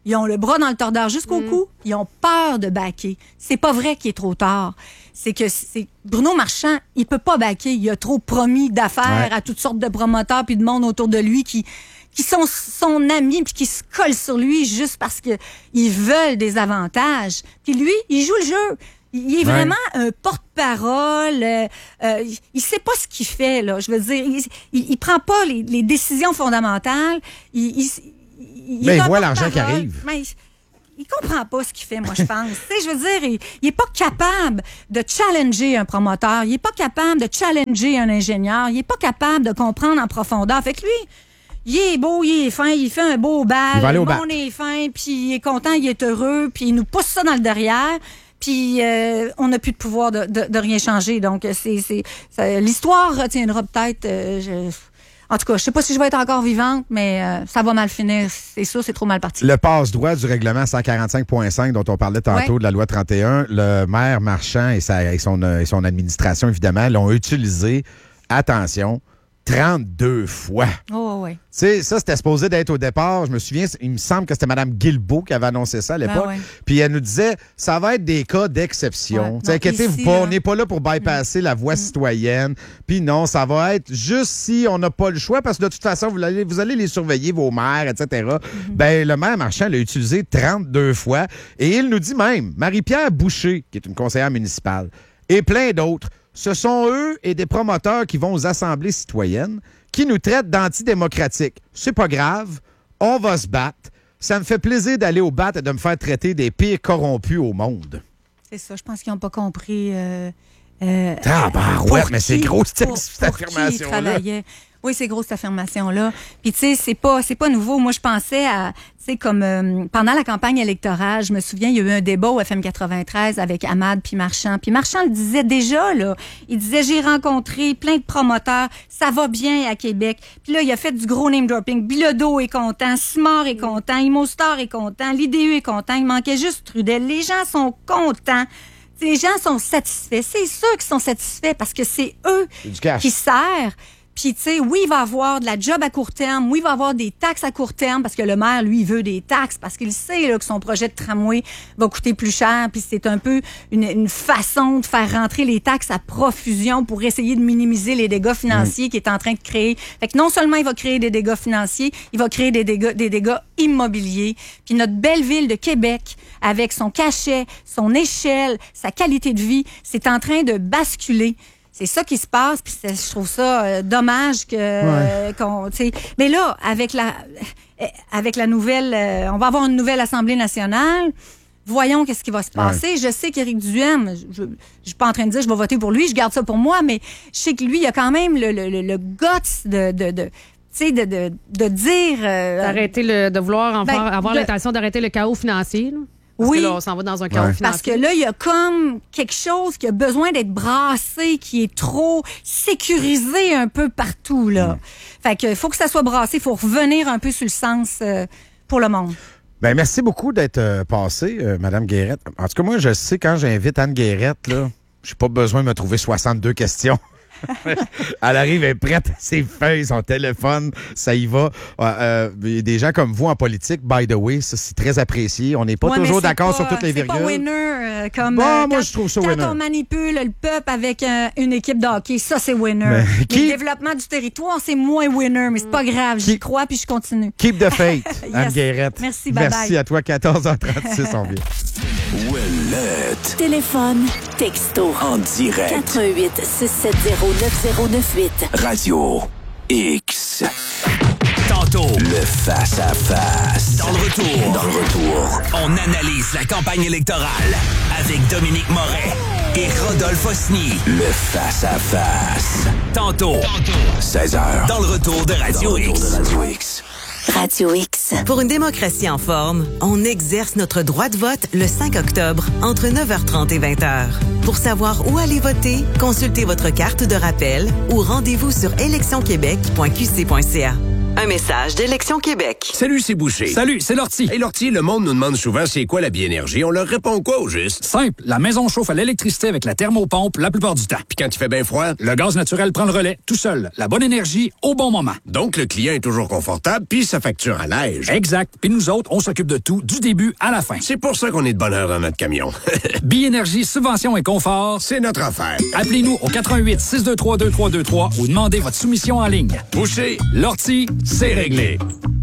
Ils ont le bras dans le tordeur jusqu'au Mm. cou. Ils ont peur de baquer. C'est pas vrai qu'il est trop tard. C'est que c'est Bruno Marchand, il peut pas baquer. Il a trop promis d'affaires Ouais. à toutes sortes de promoteurs puis de monde autour de lui qui qui sont son ami puis qui se collent sur lui juste parce que ils veulent des avantages. Puis lui, il joue le jeu. Il est Ouais. vraiment un porte-parole. Euh, euh, il, il sait pas ce qu'il fait là. Je veux dire, il, il, il prend pas les, les décisions fondamentales. Il, il, il, Mais est il un voit l'argent qui porte-parole. arrive. Mais il, il comprend pas ce qu'il fait, moi, je pense. Tu sais, je veux dire, il, il est pas capable de challenger un promoteur. Il est pas capable de challenger un ingénieur. Il est pas capable de comprendre en profondeur. Fait que lui, il est beau, il est fin, il fait un beau bal. Il va aller au le bat. monde est fin, puis il est content, il est heureux, puis il nous pousse ça dans le derrière. Puis euh, on n'a plus de pouvoir de, de, de rien changer. Donc, c'est, c'est, ça, l'histoire retiendra peut-être... Euh, je, en tout cas, je sais pas si je vais être encore vivante, mais euh, ça va mal finir. C'est sûr, c'est trop mal parti. Le passe-droit du règlement cent quarante-cinq point cinq dont on parlait tantôt Ouais. de la loi trente et un, le maire Marchand et, sa, et, son, euh, et son administration, évidemment, l'ont utilisé, attention, trente-deux fois. Oh, ouais. Tu sais, ça, c'était supposé d'être au départ. Je me souviens, il me semble que c'était Mme Guilbeault qui avait annoncé ça à l'époque. Ben ouais. Puis elle nous disait, ça va être des cas d'exception. Ouais. Tu sais, inquiétez-vous Ici, pas, là. on n'est pas là pour bypasser la voie citoyenne. Puis non, ça va être juste si on n'a pas le choix, parce que de toute façon, vous allez, vous allez les surveiller, vos maires, et cetera. Ben, le maire Marchand l'a utilisé trente-deux fois. Et il nous dit même, Marie-Pierre Boucher, qui est une conseillère municipale, et plein d'autres, ce sont eux et des promoteurs qui vont aux assemblées citoyennes qui nous traitent d'antidémocratiques. C'est pas grave, on va se battre. Ça me fait plaisir d'aller au bat et de me faire traiter des pires corrompus au monde. C'est ça, je pense qu'ils n'ont pas compris. Euh, euh, Ah, ben, pour ouais, mais c'est qui- gros, cette, pour- cette pour qui ils affirmation-là. travaillaient. Oui, c'est gros, cette affirmation-là. Puis, tu sais, c'est pas, c'est pas nouveau. Moi, je pensais à, tu sais, comme euh, pendant la campagne électorale, je me souviens, il y a eu un débat au F M quatre-vingt-treize avec Ahmad puis Marchand. Puis Marchand le disait déjà, là. Il disait, j'ai rencontré plein de promoteurs, ça va bien à Québec. Puis là, il a fait du gros name-dropping. Bilodeau est content, Simard est content, Imostar est content, l'I D U est content. Il manquait juste Trudel. Les gens sont contents. T'sais, les gens sont satisfaits. C'est sûr qu'ils sont satisfaits parce que c'est eux C'est du cash. qui servent. Puis, tu sais, oui, il va avoir de la job à court terme. Oui, il va avoir des taxes à court terme parce que le maire, lui, il veut des taxes parce qu'il sait là, que son projet de tramway va coûter plus cher. Puis c'est un peu une, une façon de faire rentrer les taxes à profusion pour essayer de minimiser les dégâts financiers qu'il est en train de créer. Fait que non seulement il va créer des dégâts financiers, il va créer des dégâts, des dégâts immobiliers. Puis notre belle ville de Québec, avec son cachet, son échelle, sa qualité de vie, c'est en train de basculer. C'est ça qui se passe, puis c'est- je trouve ça euh, dommage que euh, qu'on, tu sais. Mais là, avec la euh, avec la nouvelle, euh, on va avoir une nouvelle Assemblée nationale. Voyons qu'est-ce qui va se passer. Je sais qu'Éric Duhaime, je, je, je suis pas en train de dire je vais voter pour lui, je garde ça pour moi, mais je sais que lui, il a quand même le le, le, le guts de de, de tu sais de, de de dire euh, D'arrêter le, de vouloir en Ben, faire- avoir de- l'intention d'arrêter le chaos financier. Là. Parce Oui. que là, on s'en va dans un chaos financier. Parce que là, il y a comme quelque chose qui a besoin d'être brassé, qui est trop sécurisé un peu partout, là. Fait que faut que ça soit brassé, il faut revenir un peu sur le sens euh, pour le monde. Ben, merci beaucoup d'être euh, passée, euh, Mme Guérette. En tout cas, moi, je sais, quand j'invite Anne Guérette, là, j'ai pas besoin de me trouver soixante-deux questions. Elle arrive, elle est prête, ses feuilles, son téléphone, ça y va. Euh, euh, des gens comme vous en politique, by the way, ça, c'est très apprécié. On n'est pas Ouais, mais toujours c'est d'accord pas- sur toutes les c'est virgules. pas winner euh, comme Bon, euh, moi, quand, je trouve ça quand winner. on manipule le peuple avec euh, une équipe de hockey, ça c'est winner. Mais Mais qui- le développement du territoire, c'est moins winner, mais c'est pas grave, j'y crois puis je continue. Keep the faith, Anne Yes. Guérette. Merci, bye Merci bye. à toi, quatorze heures trente-six, on vient. Ouellette. Téléphone, texto. En direct. quatre un huit, six sept zéro, neuf zéro neuf huit. Radio X. Tantôt, le face-à-face. Dans le retour. Dans le retour. On analyse la campagne électorale avec Dominique Moret et Rodolphe Osny. Le face-à-face. Tantôt. seize heures. Dans le retour de Radio X. De Radio X. Radio X. Pour une démocratie en forme, on exerce notre droit de vote le cinq octobre entre neuf heures trente et vingt heures. Pour savoir où aller voter, consultez votre carte de rappel ou rendez-vous sur élections québec point q c point c a. Un message d'Élection Québec. Salut, c'est Boucher. Salut, c'est Lortie. Hey Lortie, le monde nous demande souvent c'est quoi la biénergie. On leur répond quoi au juste? Simple, la maison chauffe à l'électricité avec la thermopompe la plupart du temps. Puis quand il fait bien froid? Le gaz naturel prend le relais, tout seul. La bonne énergie, au bon moment. Donc le client est toujours confortable, puis sa facture à neige. Exact. Puis nous autres, on s'occupe de tout, du début à la fin. C'est pour ça qu'on est de bonne heure dans notre camion. Biénergie, subvention et confort, c'est notre affaire. Appelez-nous au quatre un huit, six deux trois, deux trois deux trois ou demandez votre soumission en ligne. Boucher, Lortie, c'est réglé.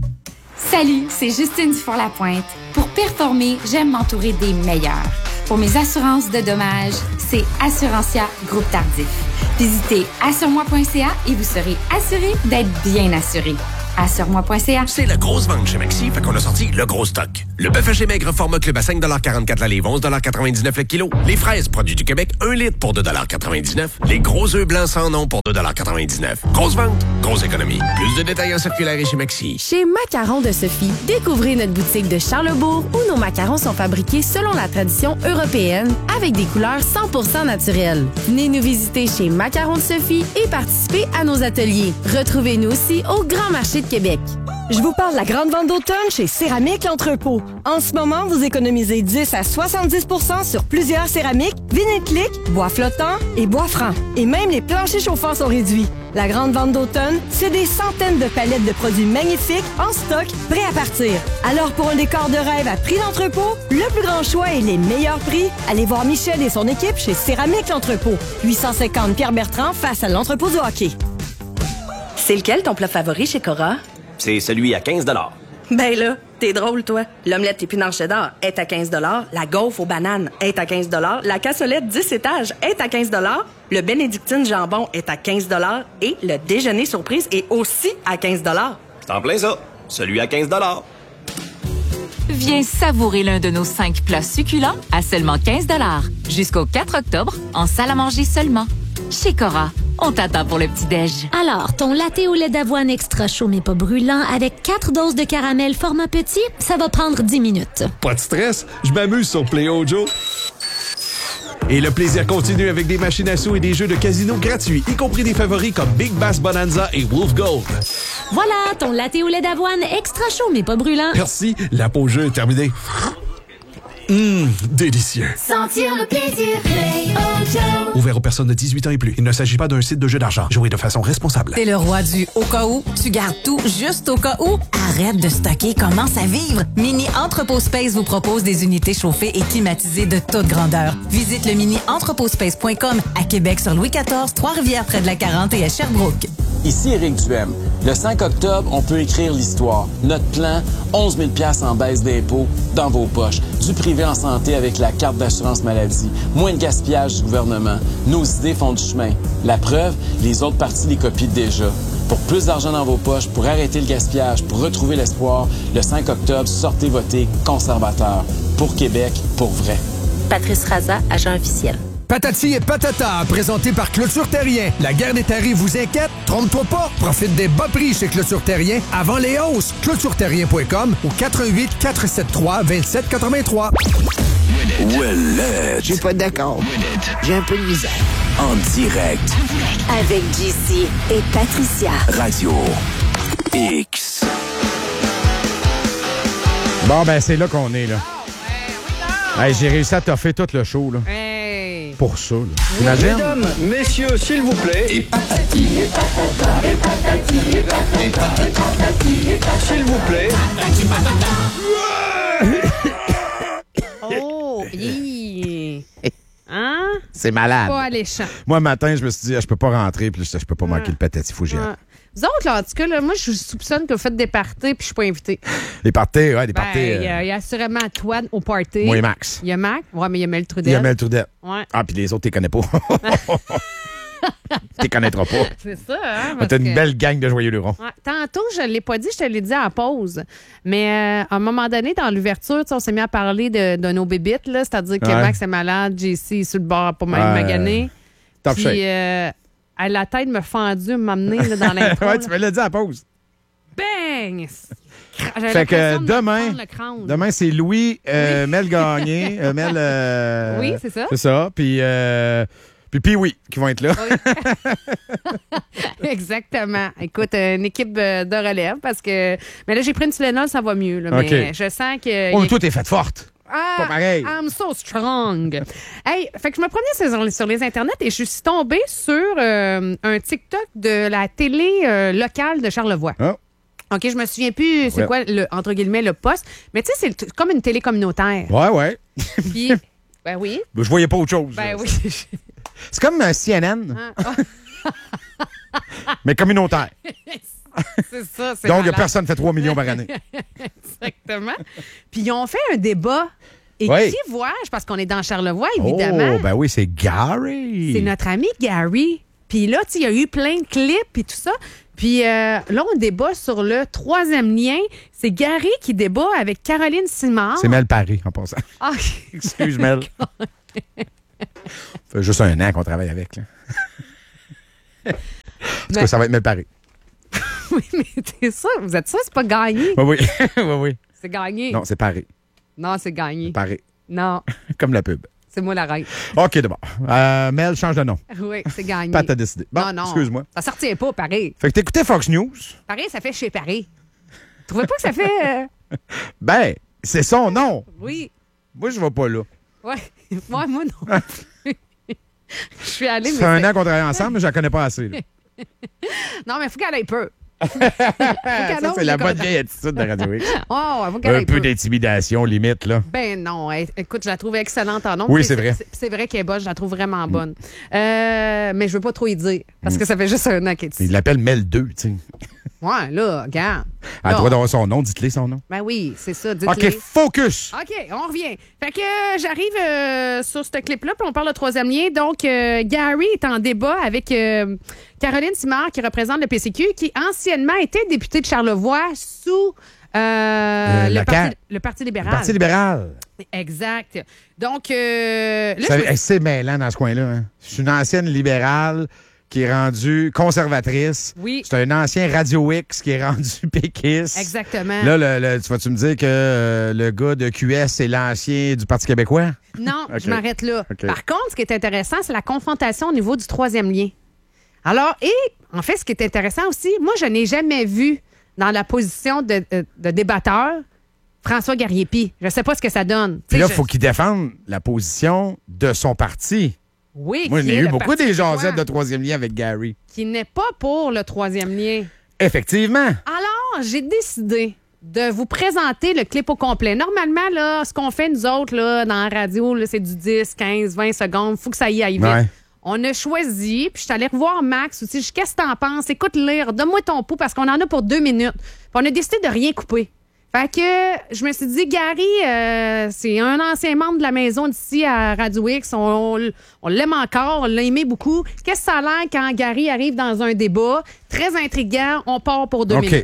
Salut, c'est Justine Dufour-Lapointe. Pour performer, j'aime m'entourer des meilleurs. Pour mes assurances de dommages, c'est Assurantia Groupe Tardif. Visitez assure-moi point c a et vous serez assuré d'être bien assuré. assure-moi point c a. C'est la grosse vente chez Maxi, fait qu'on a sorti le gros stock. Le bœuf haché maigre format club à cinq quarante-quatre la livre, onze quatre-vingt-dix-neuf le kilo. Les fraises produits du Québec, un litre pour deux quatre-vingt-dix-neuf. Les gros œufs blancs sans nom pour deux quatre-vingt-dix-neuf. Grosse vente, grosse économie. Plus de détails en circulaire et chez Maxi. Chez Macarons de Sophie, découvrez notre boutique de Charlesbourg où nos macarons sont fabriqués selon la tradition européenne avec des couleurs cent pour cent naturelles. Venez nous visiter chez Macarons de Sophie et participez à nos ateliers. Retrouvez-nous aussi au Grand Marché de Québec. Je vous parle de la grande vente d'automne chez Céramique L'Entrepôt. En ce moment, vous économisez dix à soixante-dix pour cent sur plusieurs céramiques, vinyle clic, bois flottant et bois franc. Et même les planchers chauffants sont réduits. La grande vente d'automne, c'est des centaines de palettes de produits magnifiques en stock, prêts à partir. Alors pour un décor de rêve à prix d'entrepôt, le plus grand choix et les meilleurs prix, allez voir Michel et son équipe chez Céramique L'Entrepôt. huit cent cinquante Pierre-Bertrand face à l'entrepôt du hockey. C'est lequel ton plat favori chez Cora? C'est celui à quinze dollars. Ben là, t'es drôle, toi. L'omelette épinards cheddar est à quinze dollars. La gaufre aux bananes est à quinze dollars. La cassolette dix étages est à quinze dollars. Le bénédictine jambon est à quinze dollars. Et le déjeuner surprise est aussi à quinze dollars. C'est en plein ça. Celui à quinze dollars. Viens savourer l'un de nos cinq plats succulents à seulement quinze dollars. Jusqu'au quatre octobre, en salle à manger seulement. Chez Cora, on t'attend pour le petit-déj. Alors, ton latte au lait d'avoine extra chaud mais pas brûlant avec quatre doses de caramel format petit, ça va prendre dix minutes. Pas de stress, je m'amuse sur Play Ojo. Et le plaisir continue avec des machines à sous et des jeux de casino gratuits, y compris des favoris comme Big Bass Bonanza et Wolf Gold. Voilà, ton latte au lait d'avoine extra chaud mais pas brûlant. Merci, la pause jeu est terminée. Hum, délicieux. Sentir le plaisir, Play Ojo. Ouvert aux personnes de dix-huit ans et plus. Il ne s'agit pas d'un site de jeu d'argent. Jouez de façon responsable. T'es le roi du au cas où. Tu gardes tout juste au cas où. Arrête de stocker, commence à vivre. Mini Entrepôt Space vous propose des unités chauffées et climatisées de toute grandeur. Visite le mini entrepôt space point com à Québec sur Louis quatorze, Trois-Rivières près de la quarante et à Sherbrooke. Ici Éric Duhem. Le cinq octobre, on peut écrire l'histoire. Notre plan, onze mille dollars en baisse d'impôts dans vos poches. Du privé en santé avec la carte d'assurance maladie. Moins de gaspillage du gouvernement. Nos idées font du chemin. La preuve, les autres partis les copient déjà. Pour plus d'argent dans vos poches, pour arrêter le gaspillage, pour retrouver l'espoir, le cinq octobre, sortez voter conservateur. Pour Québec, pour vrai. Patrice Raza, agent officiel. Patati et Patata, présenté par Clôture Terrien. La guerre des tarifs vous inquiète? Trompe-toi pas. Profite des bas prix chez Clôture Terrien avant les hausses. clôture terrien point com ou quatre un huit, quatre sept trois, deux sept huit trois. Ouellette. Je suis pas d'accord. J'ai un peu de misère. En direct. Avec J C et Patricia. Radio X. Bon, ben, c'est là qu'on est, là. Hey, j'ai réussi à toffer tout le show, là. Hey. Pour ça, là. T'imagines? Mesdames, messieurs, s'il vous plaît. Et patati, et patata, et patati, et patati, et patati, et patati. S'il vous plaît. Patati, patata. Oh, hi. Hein? C'est malade. Pas alléchant. Moi, le matin, je me suis dit, ah, je peux pas rentrer, puis je, je peux pas manquer Ouais. le patati, faut que j'y aille. Ouais. Vous autres, là, en tout cas, là, moi, je soupçonne que vous faites des parties puis je suis pas invité. Les parties, ouais, les Ben, parties. il y, euh, a- il y a assurément Antoine au party. Moi et Max. Il y a Mac. Ouais, mais il y a Mel Trudel. Il y a Mel Trudel. Ouais. Ah, puis les autres, t'es connais pas. T'es connaîtras pas. C'est ça, hein? Ah, parce T'as une que- belle gang de joyeux lurons. Ouais. Tantôt, je ne l'ai pas dit, je te l'ai dit à la pause. Mais euh, à un moment donné, dans l'ouverture, tu sais, on s'est mis à parler de, de nos bébites, là, c'est-à-dire que Ouais. Max est malade, J C est sur le bord pour même Ouais. maganer. Top Puis, shape. euh, elle, la tête me fendue, m'amener là, dans l'intro. ouais, là. tu me l'as dit à la pause. Bang! J'avais Fait que l'impression de me demain, prendre le crâne. demain c'est Louis, euh, Mel Gagné, euh, Mel. euh, Oui, c'est ça. C'est ça. Puis, euh, puis, puis oui, qui vont être là. Oui. Exactement. Écoute, une équipe de relève parce que... Mais là, j'ai pris une Tylenol, ça va mieux. Là, okay. Mais je sens que... Oh, toi, t'es faite forte. Ah, pas pareil. I'm so strong. Hey, fait que je me promenais sur, sur les internets et je suis tombée sur euh, un TikTok de la télé euh, locale de Charlevoix. Oh. OK, je me souviens plus c'est ouais. quoi, le, entre guillemets, le poste. Mais tu sais, c'est le, comme une télé communautaire. Ouais, ouais. Puis, ben oui. Je voyais pas autre chose. Ben là. oui. C'est comme un C N N. Ah. Mais communautaire. C'est ça, c'est Donc, malade. personne fait trois millions par année. Exactement. Puis, ils ont fait un débat. Et oui. qui vois-je? Parce qu'on est dans Charlevoix, évidemment. Oh, ben oui, c'est Gary. C'est notre ami Gary. Puis là, tu sais, il y a eu plein de clips et tout ça. Puis euh, là, on débat sur le troisième lien. C'est Gary qui débat avec Caroline Simard. C'est Mel Paré, en passant. Ah, excuse, Mel. Ça fait juste un an qu'on travaille avec. Là. En tout mais... cas, ça va être Mel Paré. Oui, mais t'es sûr? Vous êtes sûr que c'est pas gagné? Oui, oui. oui, oui. C'est gagné. Non, c'est Paré. Non, c'est gagné. Paré. Non. Comme la pub. C'est moi la reine. OK, d'abord. Euh, Mel, change de nom. Oui, c'est gagné. Pat a décidé. Bon, non, non. excuse-moi. Ça sortait pas, pareil. Fait que t'écoutais Fox News. Pareil, ça fait chez Pareil. Tu trouvais pas que ça fait... Euh... Ben, c'est son nom. Oui. Moi, je vais pas là. Ouais. Moi, moi non. Je suis allée... Ça fait un an qu'on travaille ensemble, mais je la connais pas assez. Là. Non, mais il faut qu'elle aille peu. Ça, c'est la bonne vieille attitude de Radio X. Oh, un peu, peu d'intimidation, limite, là. Ben non. Écoute, je la trouve excellente en nom. Oui, c'est vrai. C'est, c'est vrai qu'elle est bonne, je la trouve vraiment bonne. Mm. Euh, mais je veux pas trop y dire, parce mm. que ça fait juste un an qu'elle est ici. Il l'appelle Mel deux, tu sais. Ouais, là, regarde. Elle a le droit d'avoir son nom, dites-le son nom. Ben oui, c'est ça, dites-le. OK, focus! OK, on revient. Fait que euh, j'arrive euh, sur ce clip-là, puis on parle de troisième lien. Donc, euh, Gary est en débat avec euh, Caroline Simard, qui représente le P C Q, qui anciennement était députée de Charlevoix sous euh, euh, le, parti, le Parti libéral. Le Parti libéral. Exact. Donc, euh, là, Ça, je... c'est mêlant dans ce coin-là. Hein? Je suis une ancienne libérale qui est rendue conservatrice. Oui. C'est un ancien Radio X qui est rendu péquiste. Exactement. Là, le, le, tu vas-tu me dire que euh, le gars de Q S, c'est l'ancien du Parti québécois? Non, okay. je m'arrête là. Okay. Par contre, ce qui est intéressant, c'est la confrontation au niveau du troisième lien. Alors, et en fait, ce qui est intéressant aussi, moi, je n'ai jamais vu dans la position de, de, de débatteur François Gariepi. Je ne sais pas ce que ça donne. Puis là, il je... faut qu'il défende la position de son parti. Oui, moi, j'ai eu beaucoup des jasettes québécois, de troisième lien avec Gary. Qui n'est pas pour le troisième lien. Effectivement. Alors, j'ai décidé de vous présenter le clip au complet. Normalement, là, ce qu'on fait, nous autres, là, dans la radio, là, c'est du dix, quinze, vingt secondes. Il faut que ça y aille vite. Ouais. On a choisi, puis je suis allée revoir Max aussi. Je qu'est-ce que t'en penses? Écoute-le, donne-moi ton pouls, parce qu'on en a pour deux minutes. Puis on a décidé de rien couper. Fait que je me suis dit, Gary, euh, c'est un ancien membre de la maison d'ici à Radio X. On, on, on l'aime encore, on l'a aimé beaucoup. Qu'est-ce que ça a l'air quand Gary arrive dans un débat? Très intriguant. On part pour deux okay. minutes.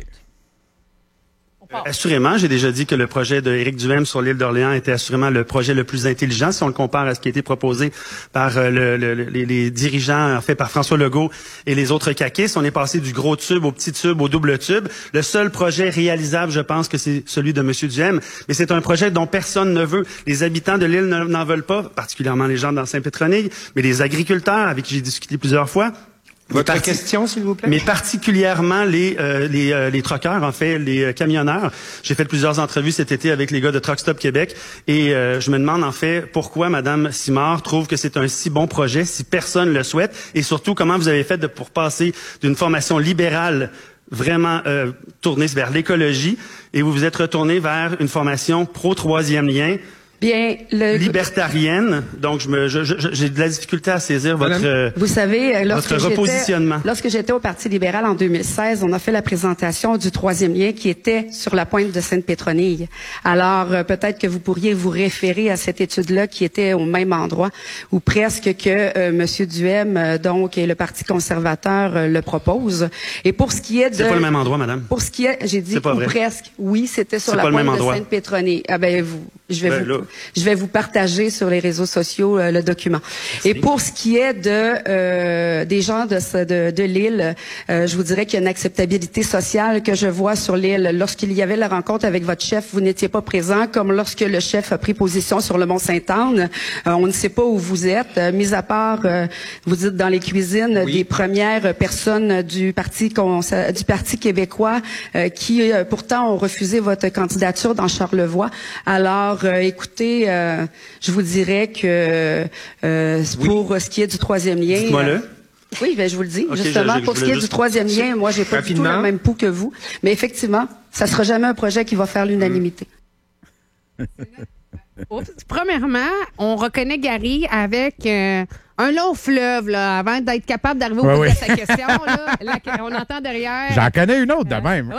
Assurément, j'ai déjà dit que le projet de Éric Duhaime sur l'île d'Orléans était assurément le projet le plus intelligent si on le compare à ce qui a été proposé par euh, le, le, les, les dirigeants, en fait, par François Legault et les autres caquistes. On est passé du gros tube au petit tube au double tube. Le seul projet réalisable, je pense que c'est celui de M. Duhaime, mais c'est un projet dont personne ne veut. Les habitants de l'île n'en veulent pas, particulièrement les gens dans Saint-Pétronille, mais les agriculteurs avec qui j'ai discuté plusieurs fois. Votre parti... question, s'il vous plaît? Mais particulièrement les euh, les, euh, les truckers, en fait, les euh, camionneurs. J'ai fait plusieurs entrevues cet été avec les gars de Truck Stop Québec et euh, je me demande en fait pourquoi Mme Simard trouve que c'est un si bon projet si personne le souhaite et surtout comment vous avez fait de, pour passer d'une formation libérale vraiment euh, tournée vers l'écologie et vous vous êtes retourné vers une formation pro-troisième lien. Bien, le... libertarienne, donc je me, je, je, j'ai de la difficulté à saisir votre, euh, vous savez, lorsque votre repositionnement. J'étais, lorsque j'étais au Parti libéral en deux mille seize, on a fait la présentation du troisième lien qui était sur la pointe de Sainte-Pétronille. Alors, euh, peut-être que vous pourriez vous référer à cette étude-là qui était au même endroit, ou presque que euh, M. Duhaime, euh, donc, et le Parti conservateur euh, le propose. Et pour ce qui est de... C'est pas le même endroit, madame. Pour ce qui est, j'ai dit ou presque, oui, c'était sur c'est la pas pointe le même de endroit. Sainte-Pétronille. Ah ben, vous, je vais ben, vous... Là, Je vais vous partager sur les réseaux sociaux euh, le document. Et pour ce qui est de euh, des gens de, ce- de, de l'île, euh, je vous dirais qu'il y a une acceptabilité sociale que je vois sur l'île. Lorsqu'il y avait la rencontre avec votre chef, vous n'étiez pas présent, comme lorsque le chef a pris position sur le Mont-Sainte-Anne. Euh, on ne sait pas où vous êtes, euh, mis à part, euh, vous dites dans les cuisines, Oui. des premières personnes du Parti cons- du Parti québécois euh, qui euh, pourtant ont refusé votre candidature dans Charlevoix. Alors, euh, écoutez, euh, je vous dirais que euh, pour ce qui est du troisième lien... Dites-moi-le. euh, oui, ben, je vous le dis. Ok, Justement, je- je pour ce qui voulais est du juste- troisième lien, moi, j'ai pas du tout Rapidement. le même pouls que vous. Mais effectivement, ça sera jamais un projet qui va faire l'unanimité. Oups. Premièrement, on reconnaît Gary avec euh, un long fleuve là, avant d'être capable d'arriver au Ouais, bout oui. de sa question. Là, La- on entend derrière. J'en connais une autre de même.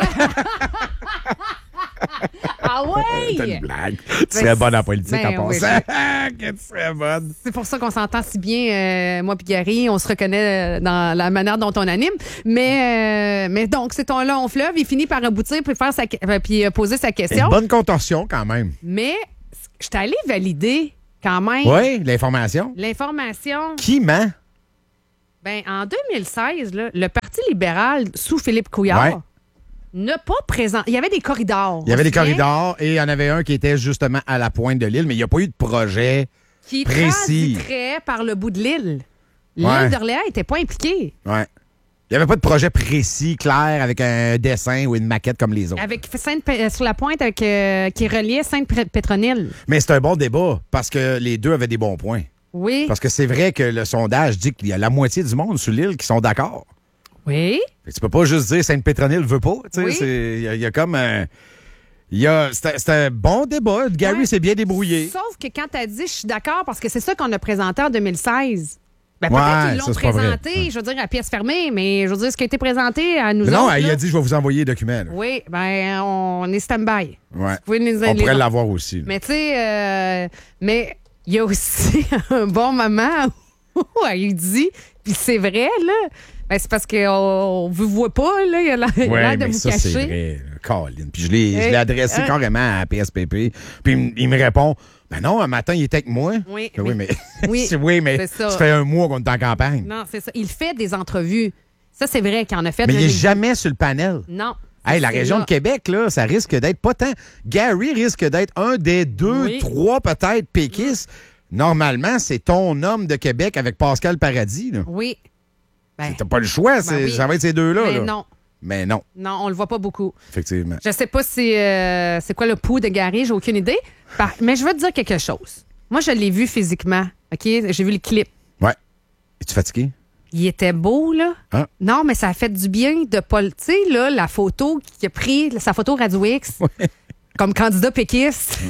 Ah oui! C'est une blague. Tu Ben, serais bonne en politique ben en oui, passant. ben- Que tu serais bonne. C'est pour ça qu'on s'entend si bien, euh, moi puis Gary, on se reconnaît euh, dans la manière dont on anime. Mais, euh, mais donc, c'est ton long fleuve, il finit par aboutir puis faire sa, que- euh, puis euh, poser sa C'est question. une bonne contorsion quand même. Mais je suis allée valider quand même Oui, l'information. l'information. Qui ment? Ben, en deux mille seize, là, le Parti libéral, sous Philippe Couillard, Ouais. n'a pas présent. Il y avait des corridors. Il y avait on des se souvient, corridors et il y en avait un qui était justement à la pointe de l'île, mais il n'y a pas eu de projet qui précis. transiterait par le bout de l'île. L'île Ouais. d'Orléans n'était pas impliquée. Ouais. Il n'y avait pas de projet précis, clair, avec un dessin ou une maquette comme les autres. Avec Sainte euh, sur la pointe avec, euh, qui reliait Sainte-Pétronille. Mais c'est un bon débat parce que les deux avaient des bons points. Oui. Parce que c'est vrai que le sondage dit qu'il y a la moitié du monde sur l'île qui sont d'accord. Oui. Fait que tu peux pas juste dire Sainte-Pétronille veut pas. tu sais, Oui. c'est- Il y, a- il y a comme un. il y a- C'est un- c'est un bon débat. Gary Ouais. s'est bien débrouillé. Sauf que quand tu as dit je suis d'accord parce que c'est ça qu'on a présenté en deux mille seize. Ben, Ouais, peut-être qu'ils ça, l'ont c'est pas vrai. présenté, je veux dire, à pièce fermée, mais je veux dire, ce qui a été présenté à nous Mais non, autres, il là, a dit je vais vous envoyer les documents. là. oui, ben on est stand-by. Ouais. Vous pouvez nous On les- pourrait l'avoir aussi. là. Mais tu sais, euh, mais il y a aussi un bon moment où il dit, puis c'est vrai, là, ben c'est parce qu'on ne vous voit pas, là, il a l'air il a Ouais, l'air de mais vous ça, c'est cacher. vrai. là, Colin. Puis je l'ai je l'ai Euh, adressé euh. carrément à P S P P. Puis il me- il me répond ben non, un matin, il était avec moi. Oui, Ben oui, mais- mais, oui, c'est- oui, mais c'est ça. ça fait un mois qu'on est en campagne. Non, c'est ça. Il fait des entrevues. Ça, c'est vrai qu'il en a fait. Mais je il n'est l'ai- jamais sur le panel. Non. Hey, la C'est région là. de Québec, là, ça risque d'être pas tant. Gary risque d'être un des deux, Oui. trois peut-être péquistes. Normalement, c'est ton homme de Québec avec Pascal Paradis. là. Oui. Ben, T'as pas le choix, c'est- oui. ça va être ces deux-là. mais là. non. Mais non, Non, on le voit pas beaucoup. effectivement. Je sais pas si euh, c'est quoi le pouls de Gary, j'ai aucune idée. Par- Mais je veux te dire quelque chose. Moi, je l'ai vu physiquement. OK? J'ai vu le clip. Ouais. Es-tu fatigué? Il était beau, là. Ah. Non, mais ça a fait du bien de pas le. Tu sais, là, la photo qu'il a pris, sa photo Radio X, comme candidat péquiste.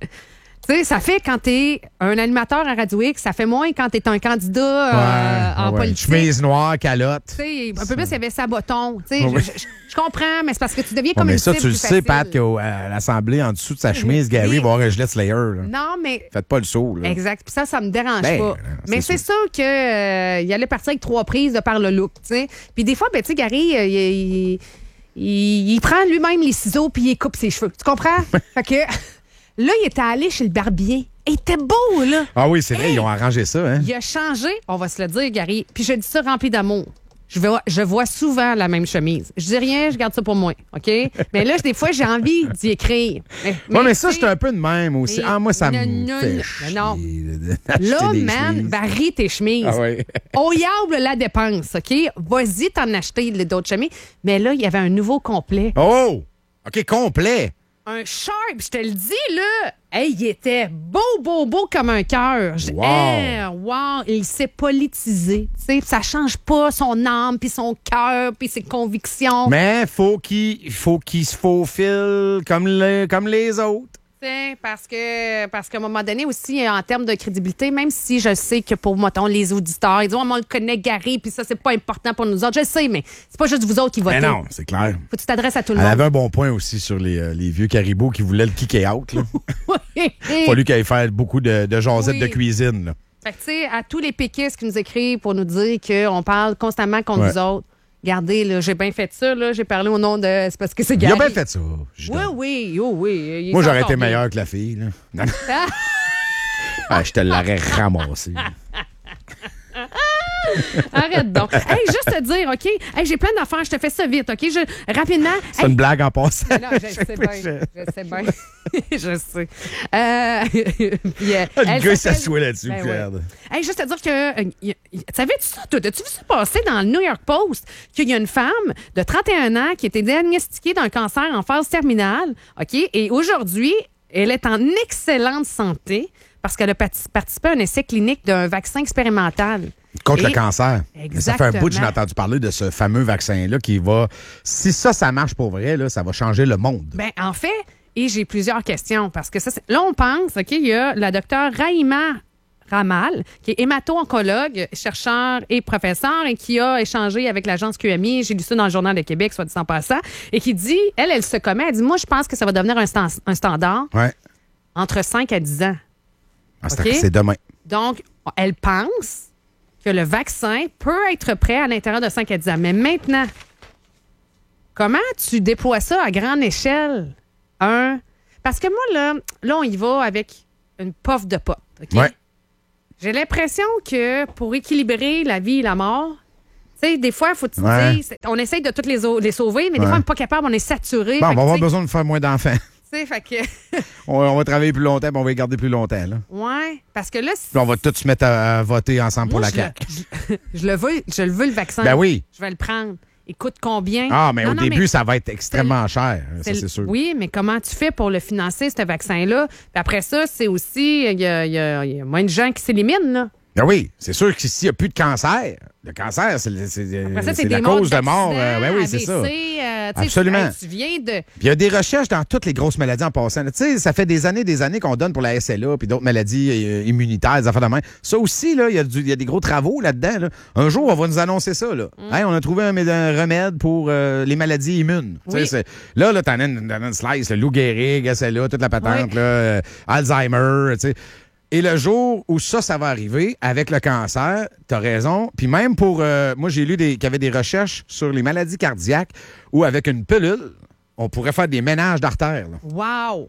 Tu sais, ça fait quand t'es un animateur à Radio X, ça fait moins quand t'es un candidat euh, en ouais. politique. Chemise noire, calotte. Tu sais, un peu plus, il y avait Saboton. Tu sais, Oui. je, je- je comprends, mais c'est parce que tu deviens Ouais, comme mais une ça, cible tu le plus sais, facile. Pat, qu'à l'Assemblée, en dessous de sa chemise, Gary Oui. va avoir un gilet Slayer. là. Non, mais. Faites pas le saut. Là. Exact. Puis ça, ça me dérange Ben, pas. non, Mais c'est c'est sûr qu'il allait partir avec trois prises de par le look, tu sais. Puis des fois, ben, tu sais, Gary, euh, il, il- il- il prend lui-même les ciseaux puis il coupe ses cheveux. Tu comprends? Fait que là, il était allé chez le barbier. Il était beau, là. Ah oui, c'est vrai, ils ont arrangé ça. Hein? Il a changé, on va se le dire, Gary. Puis je dis ça rempli d'amour. Je vois, je vois souvent la même chemise. Je dis rien, je garde ça pour moi, OK? Mais là, des fois, j'ai envie d'y écrire. Mais, Ouais, mais ça, tu je sais, suis un peu de même aussi. mais- Ah, moi, ça non, me non, fait non, chier non. de- d'acheter Là, des man, chemises. varie tes chemises. Ah oui. On yable la dépense, OK? Vas-y t'en acheter d'autres chemises. Mais là, il y avait un nouveau complet. Oh! OK, complet. Un sharp, je te le dis, là. Hey, il était beau, beau, beau comme un cœur. Je- Wow. Hey, wow, il s'est politisé. Tu sais, ça change pas son âme, puis son cœur, puis ses convictions. Mais faut qu'il faut qu'il se faufile comme les, comme les autres. Tu sais, parce que parce qu'à un moment donné aussi, en termes de crédibilité, même si je sais que pour mettons, les auditeurs, ils disent oh, on le connaît Gary, puis ça, c'est pas important pour nous autres. Je sais, mais c'est pas juste vous autres qui votez. Mais non, c'est clair. Faut que tu t'adresses à tout le Elle monde. avait un bon point aussi sur les, euh, les vieux caribous qui voulaient le kicker out. Là. Et- Fallu qu'il aille faire beaucoup de, de jasettes Oui. de cuisine. Là. Fait que, tu sais, à tous les péquistes qui nous écrivent pour nous dire qu'on parle constamment contre Ouais. nous autres, regardez, là, j'ai bien fait ça, là, j'ai parlé au nom de. C'est parce que c'est Il Gary. a bien fait ça. je Oui, donne. oui, oh oui. il est Moi, j'aurais encore été bien. meilleur que la fille. Là. Non. Ah, je te l'aurais ramassé. Arrête donc. Hey, juste te dire, OK? Hey, j'ai plein d'affaires, je te fais ça vite, OK? Je, rapidement. C'est hey. une blague en passant. Non, je sais bien. Je sais bien. je sais. Euh, puis, euh, le gars, ça s'assoit là-dessus. Ben, regarde. Ouais. Hey, juste te dire que. Euh, y, y, savais-tu ça, toi? As-tu vu ça passer dans le New York Post? Qu'il y a une femme de trente et un ans qui a été diagnostiquée d'un cancer en phase terminale, OK? Et aujourd'hui, elle est en excellente santé parce qu'elle a participé à un essai clinique d'un vaccin expérimental. Contre Et, le cancer. Exactement. Ça fait un bout que j'ai entendu parler de ce fameux vaccin-là qui va... Si ça, ça marche pour vrai, là, ça va changer le monde. Ben, en fait, et j'ai plusieurs questions parce que ça, c'est... là, on pense, OK, il y a la docteure Rahima Ramal, qui est hémato-oncologue, chercheur et professeur et qui a échangé avec l'agence Q M I, j'ai lu ça dans le Journal de Québec, soit dit en passant, et qui dit, elle, elle se commet, elle dit, moi, je pense que ça va devenir un, stand- un standard ouais. entre cinq à dix ans. Ah, c'est, okay? c'est demain. Donc, elle pense que le vaccin peut être prêt à l'intérieur de cinq à dix ans. Mais maintenant, comment tu déploies ça à grande échelle? Un, parce que moi, là, là, on y va avec une puff de pot. Okay? Ouais. J'ai l'impression que pour équilibrer la vie et la mort, tu sais, des fois, il faut te ouais. dire, on essaye de toutes les, les sauver, mais des ouais. fois, on n'est pas capable, on est saturé. Bon, on va avoir t'sais, besoin de faire moins d'enfants. Tu sais, fait que. on, on va travailler plus longtemps, mais on va les garder plus longtemps. Là. Ouais, parce que là. Puis on va tous se mettre à, à voter ensemble moi, pour la je C A Q. Le, je, je le veux, je le veux, le vaccin. Ben oui. Je vais le prendre. Il coûte combien? Ah, mais non, au non, début, mais ça va être extrêmement cher. Ça, c'est sûr. Oui, mais comment tu fais pour le financer, ce vaccin-là? Puis après ça, c'est aussi, il y a, y a, y a moins de gens qui s'éliminent, là. Ben oui, c'est sûr que s'il n'y a plus de cancer, le cancer, c'est, c'est, Après ça, c'est c'est des la cause de mort. Euh, ben oui, A B C, c'est ça. Euh, Absolument. Tu, hey, tu viens de... Puis il y a des recherches dans toutes les grosses maladies en passant. Tu sais, ça fait des années des années qu'on donne pour la S L A puis d'autres maladies euh, immunitaires, des affaires de main. Ça aussi, là, il y, a du, y a des gros travaux là-dedans. Là. Un jour, on va nous annoncer ça. Là. Mm. Hey, on a trouvé un, un remède pour euh, les maladies immunes. Oui. C'est, là, là, t'en as une, une slice, le Lou Gehrig, S L A, toute la patente, oui. là, euh, Alzheimer, tu sais. Et le jour où ça, ça va arriver, avec le cancer, t'as raison. Puis même pour... Euh, moi, j'ai lu des, qu'il y avait des recherches sur les maladies cardiaques où, avec une pilule, on pourrait faire des ménages d'artères. Là. Wow! Tu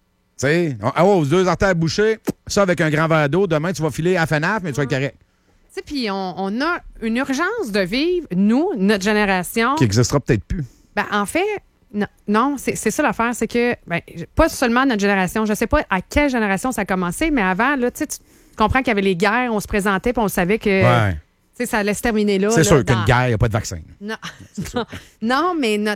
sais, oh, deux artères bouchées, ça avec un grand verre d'eau. Demain, tu vas filer à F N A F, mais tu vas être correct. Tu sais, puis on, on a une urgence de vivre, nous, notre génération... Qui n'existera peut-être plus. Ben, en fait... Non, non c'est, c'est ça l'affaire, c'est que, ben, pas seulement notre génération, je sais pas à quelle génération ça a commencé, mais avant, là, tu comprends qu'il y avait les guerres, on se présentait puis on savait que ouais. ça allait se terminer là. C'est là, sûr dans... qu'une guerre, il n'y a pas de vaccin. Non, non, non, mais notre,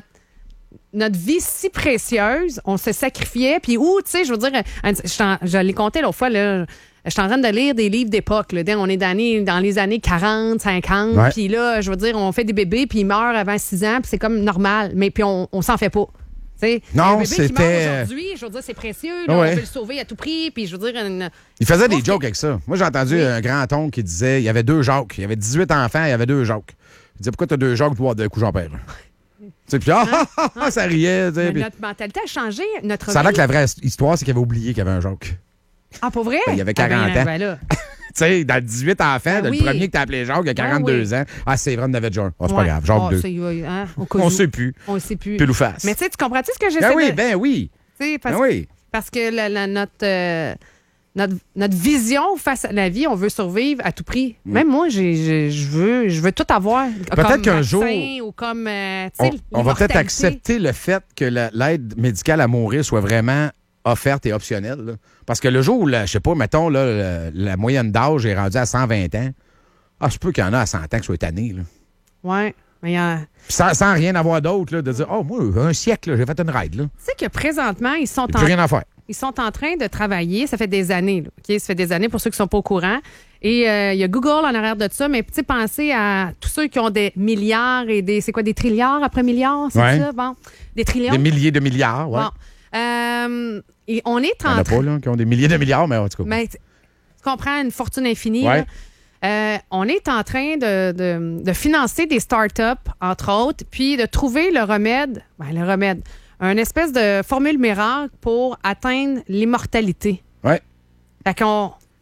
notre vie si précieuse, on se sacrifiait, puis où, tu sais, je veux dire, je, je l'ai compté l'autre fois, là, je suis en train de lire des livres d'époque. Là. On est dans, dans les années quarante, cinquante. Ouais. Puis là, je veux dire, on fait des bébés, puis ils meurent avant six ans, puis c'est comme normal. Mais puis on, on s'en fait pas. T'sais, non, un bébé c'était... qui meurt aujourd'hui, je veux dire, c'est précieux. Là, ouais. On veut le sauver à tout prix. Puis je veux dire... Une... Il faisait des jokes avec ça. Moi, j'ai entendu oui. un grand-oncle qui disait, il y avait deux Jacques. Il y avait dix-huit enfants, il y avait deux Jacques. Il disait, pourquoi tu as deux Jacques pour avoir deux coups, j'en perds un? Puis ah, ah, ah, ah, ça riait. Puis... Notre mentalité a changé. Notre ça a l'air que la vraie histoire, c'est qu'il avait oublié qu'il y avait un Jacques. Ah, pour vrai? Ben, il y avait quarante ah, ben, ans. Ben, là. Tu sais, dans dix-huit enfants, ben, oui. le premier que t'as appelé Jacques, il a quarante-deux ah, oui. ans. Ah, c'est vrai, on avait déjà un. Oh, c'est ouais. pas grave, Jacques oh, deux. C'est, hein, on sait plus. On sait plus. Pile ou face. Mais tu sais, tu comprends-tu ce que j'essaie ben oui, de... Ben oui, ben oui. Parce, ben oui. Parce que la, la, notre, euh, notre, notre vision face à la vie, on veut survivre à tout prix. Mm. Même moi, j'ai, j'ai, je veux, je veux tout avoir. Peut-être comme qu'un jour... Ou comme, euh, on, on va peut-être accepter le fait que la, l'aide médicale à mourir soit vraiment... offerte et optionnelle. Là. Parce que le jour où, je sais pas, mettons, là, la, la moyenne d'âge est rendue à cent vingt ans, ah, je peux qu'il y en a à cent ans qui soient tannés. Oui. Mais y a... sans, sans rien avoir d'autre, là, de dire, oh, moi, un siècle, là, j'ai fait une ride. Tu sais que présentement, ils sont, en... plus rien à faire. Ils sont en train de travailler, ça fait des années, là, okay? Ça fait des années pour ceux qui ne sont pas au courant. Et il euh, y a Google en arrière de ça, mais tu sais, pensez à tous ceux qui ont des milliards et des, c'est quoi, des trilliards après milliards, c'est ouais. ça? Bon, des trillions. Des milliers de milliards, oui. Bon. Euh, et on est en train... Il y en a pas, là, qui ont des milliers de milliards, mais en tout cas. Mais tu comprends, une fortune infinie, ouais. là. Euh, on est en train de, de, de financer des startups, entre autres, puis de trouver le remède, ben, le remède, une espèce de formule miracle pour atteindre l'immortalité. Oui. Fait qu'on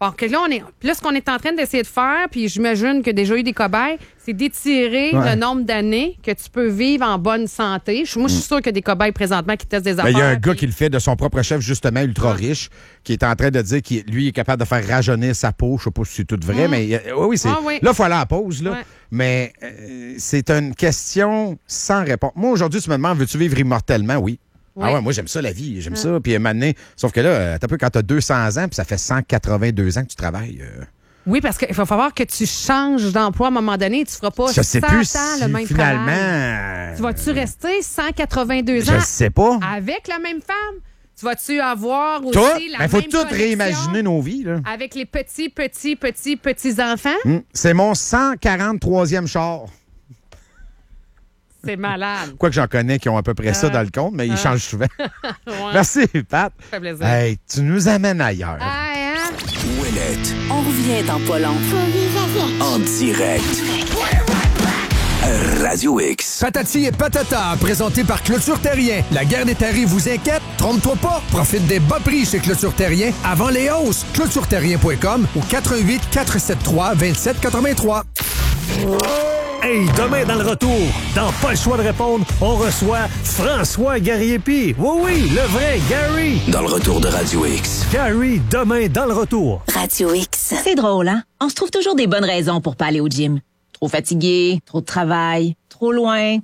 Bon, que là, on est, puis là, ce qu'on est en train d'essayer de faire, puis j'imagine qu'il y a déjà eu des cobayes, c'est d'étirer Ouais. le nombre d'années que tu peux vivre en bonne santé. Je- Moi, je suis sûre qu'il y a des cobayes présentement qui testent des Ben, affaires. il y a un puis- gars qui le fait de son propre chef, justement, ultra riche, qui est en train de dire qu'il lui est capable de faire rajeunir sa peau. Je sais pas si c'est tout vrai, Mm. mais il y a- oui, oui, c'est. Ah oui. Là, il faut aller à la pause, là. Ouais. Mais euh, c'est une question sans réponse. Moi, aujourd'hui, tu me demandes, veux-tu vivre immortellement? Oui. Oui. Ah ouais, moi, j'aime ça, la vie. J'aime Ouais. ça. Puis, à un moment donné, sauf que là, euh, t'as peu quand t'as deux cents ans, puis ça fait cent quatre-vingt-deux ans que tu travailles. euh, Oui, parce qu'il va falloir que tu changes d'emploi à un moment donné. Tu feras pas je sais cent plus ans si le même finalement. travail. Tu vas-tu rester cent quatre-vingt-deux Je ans sais pas. avec la même femme? Tu vas-tu avoir aussi Tout? la Il faut même tout connexion réimaginer nos vies, là. avec les petits, petits, petits, petits-enfants? Hum, C'est mon cent quarante-troisième char. C'est malade. Quoique j'en connais qui ont à peu près ça Euh, dans le compte, mais ils euh. changent souvent. Ouais. Merci, Pat. Ça fait plaisir. Hey, tu nous amènes ailleurs. Ah, hein? Ouellette. On revient dans pas long. En direct. Radio X. Patati et Patata, présenté par Clôture Terrien. La guerre des tarifs vous inquiète? Trompe-toi pas. Profite des bas prix chez Clôture Terrien avant les hausses. clôture terrien point com ou quatre un huit, quatre sept trois, deux sept huit trois. Hey, demain dans le retour, dans Pas le choix de répondre, on reçoit François Gariepi. Oui, oui, le vrai Gary. Dans le retour de Radio X. Gary, demain dans le retour. Radio X. C'est drôle, hein? On se trouve toujours des bonnes raisons pour pas aller au gym. Trop fatigué, trop de travail, trop loin,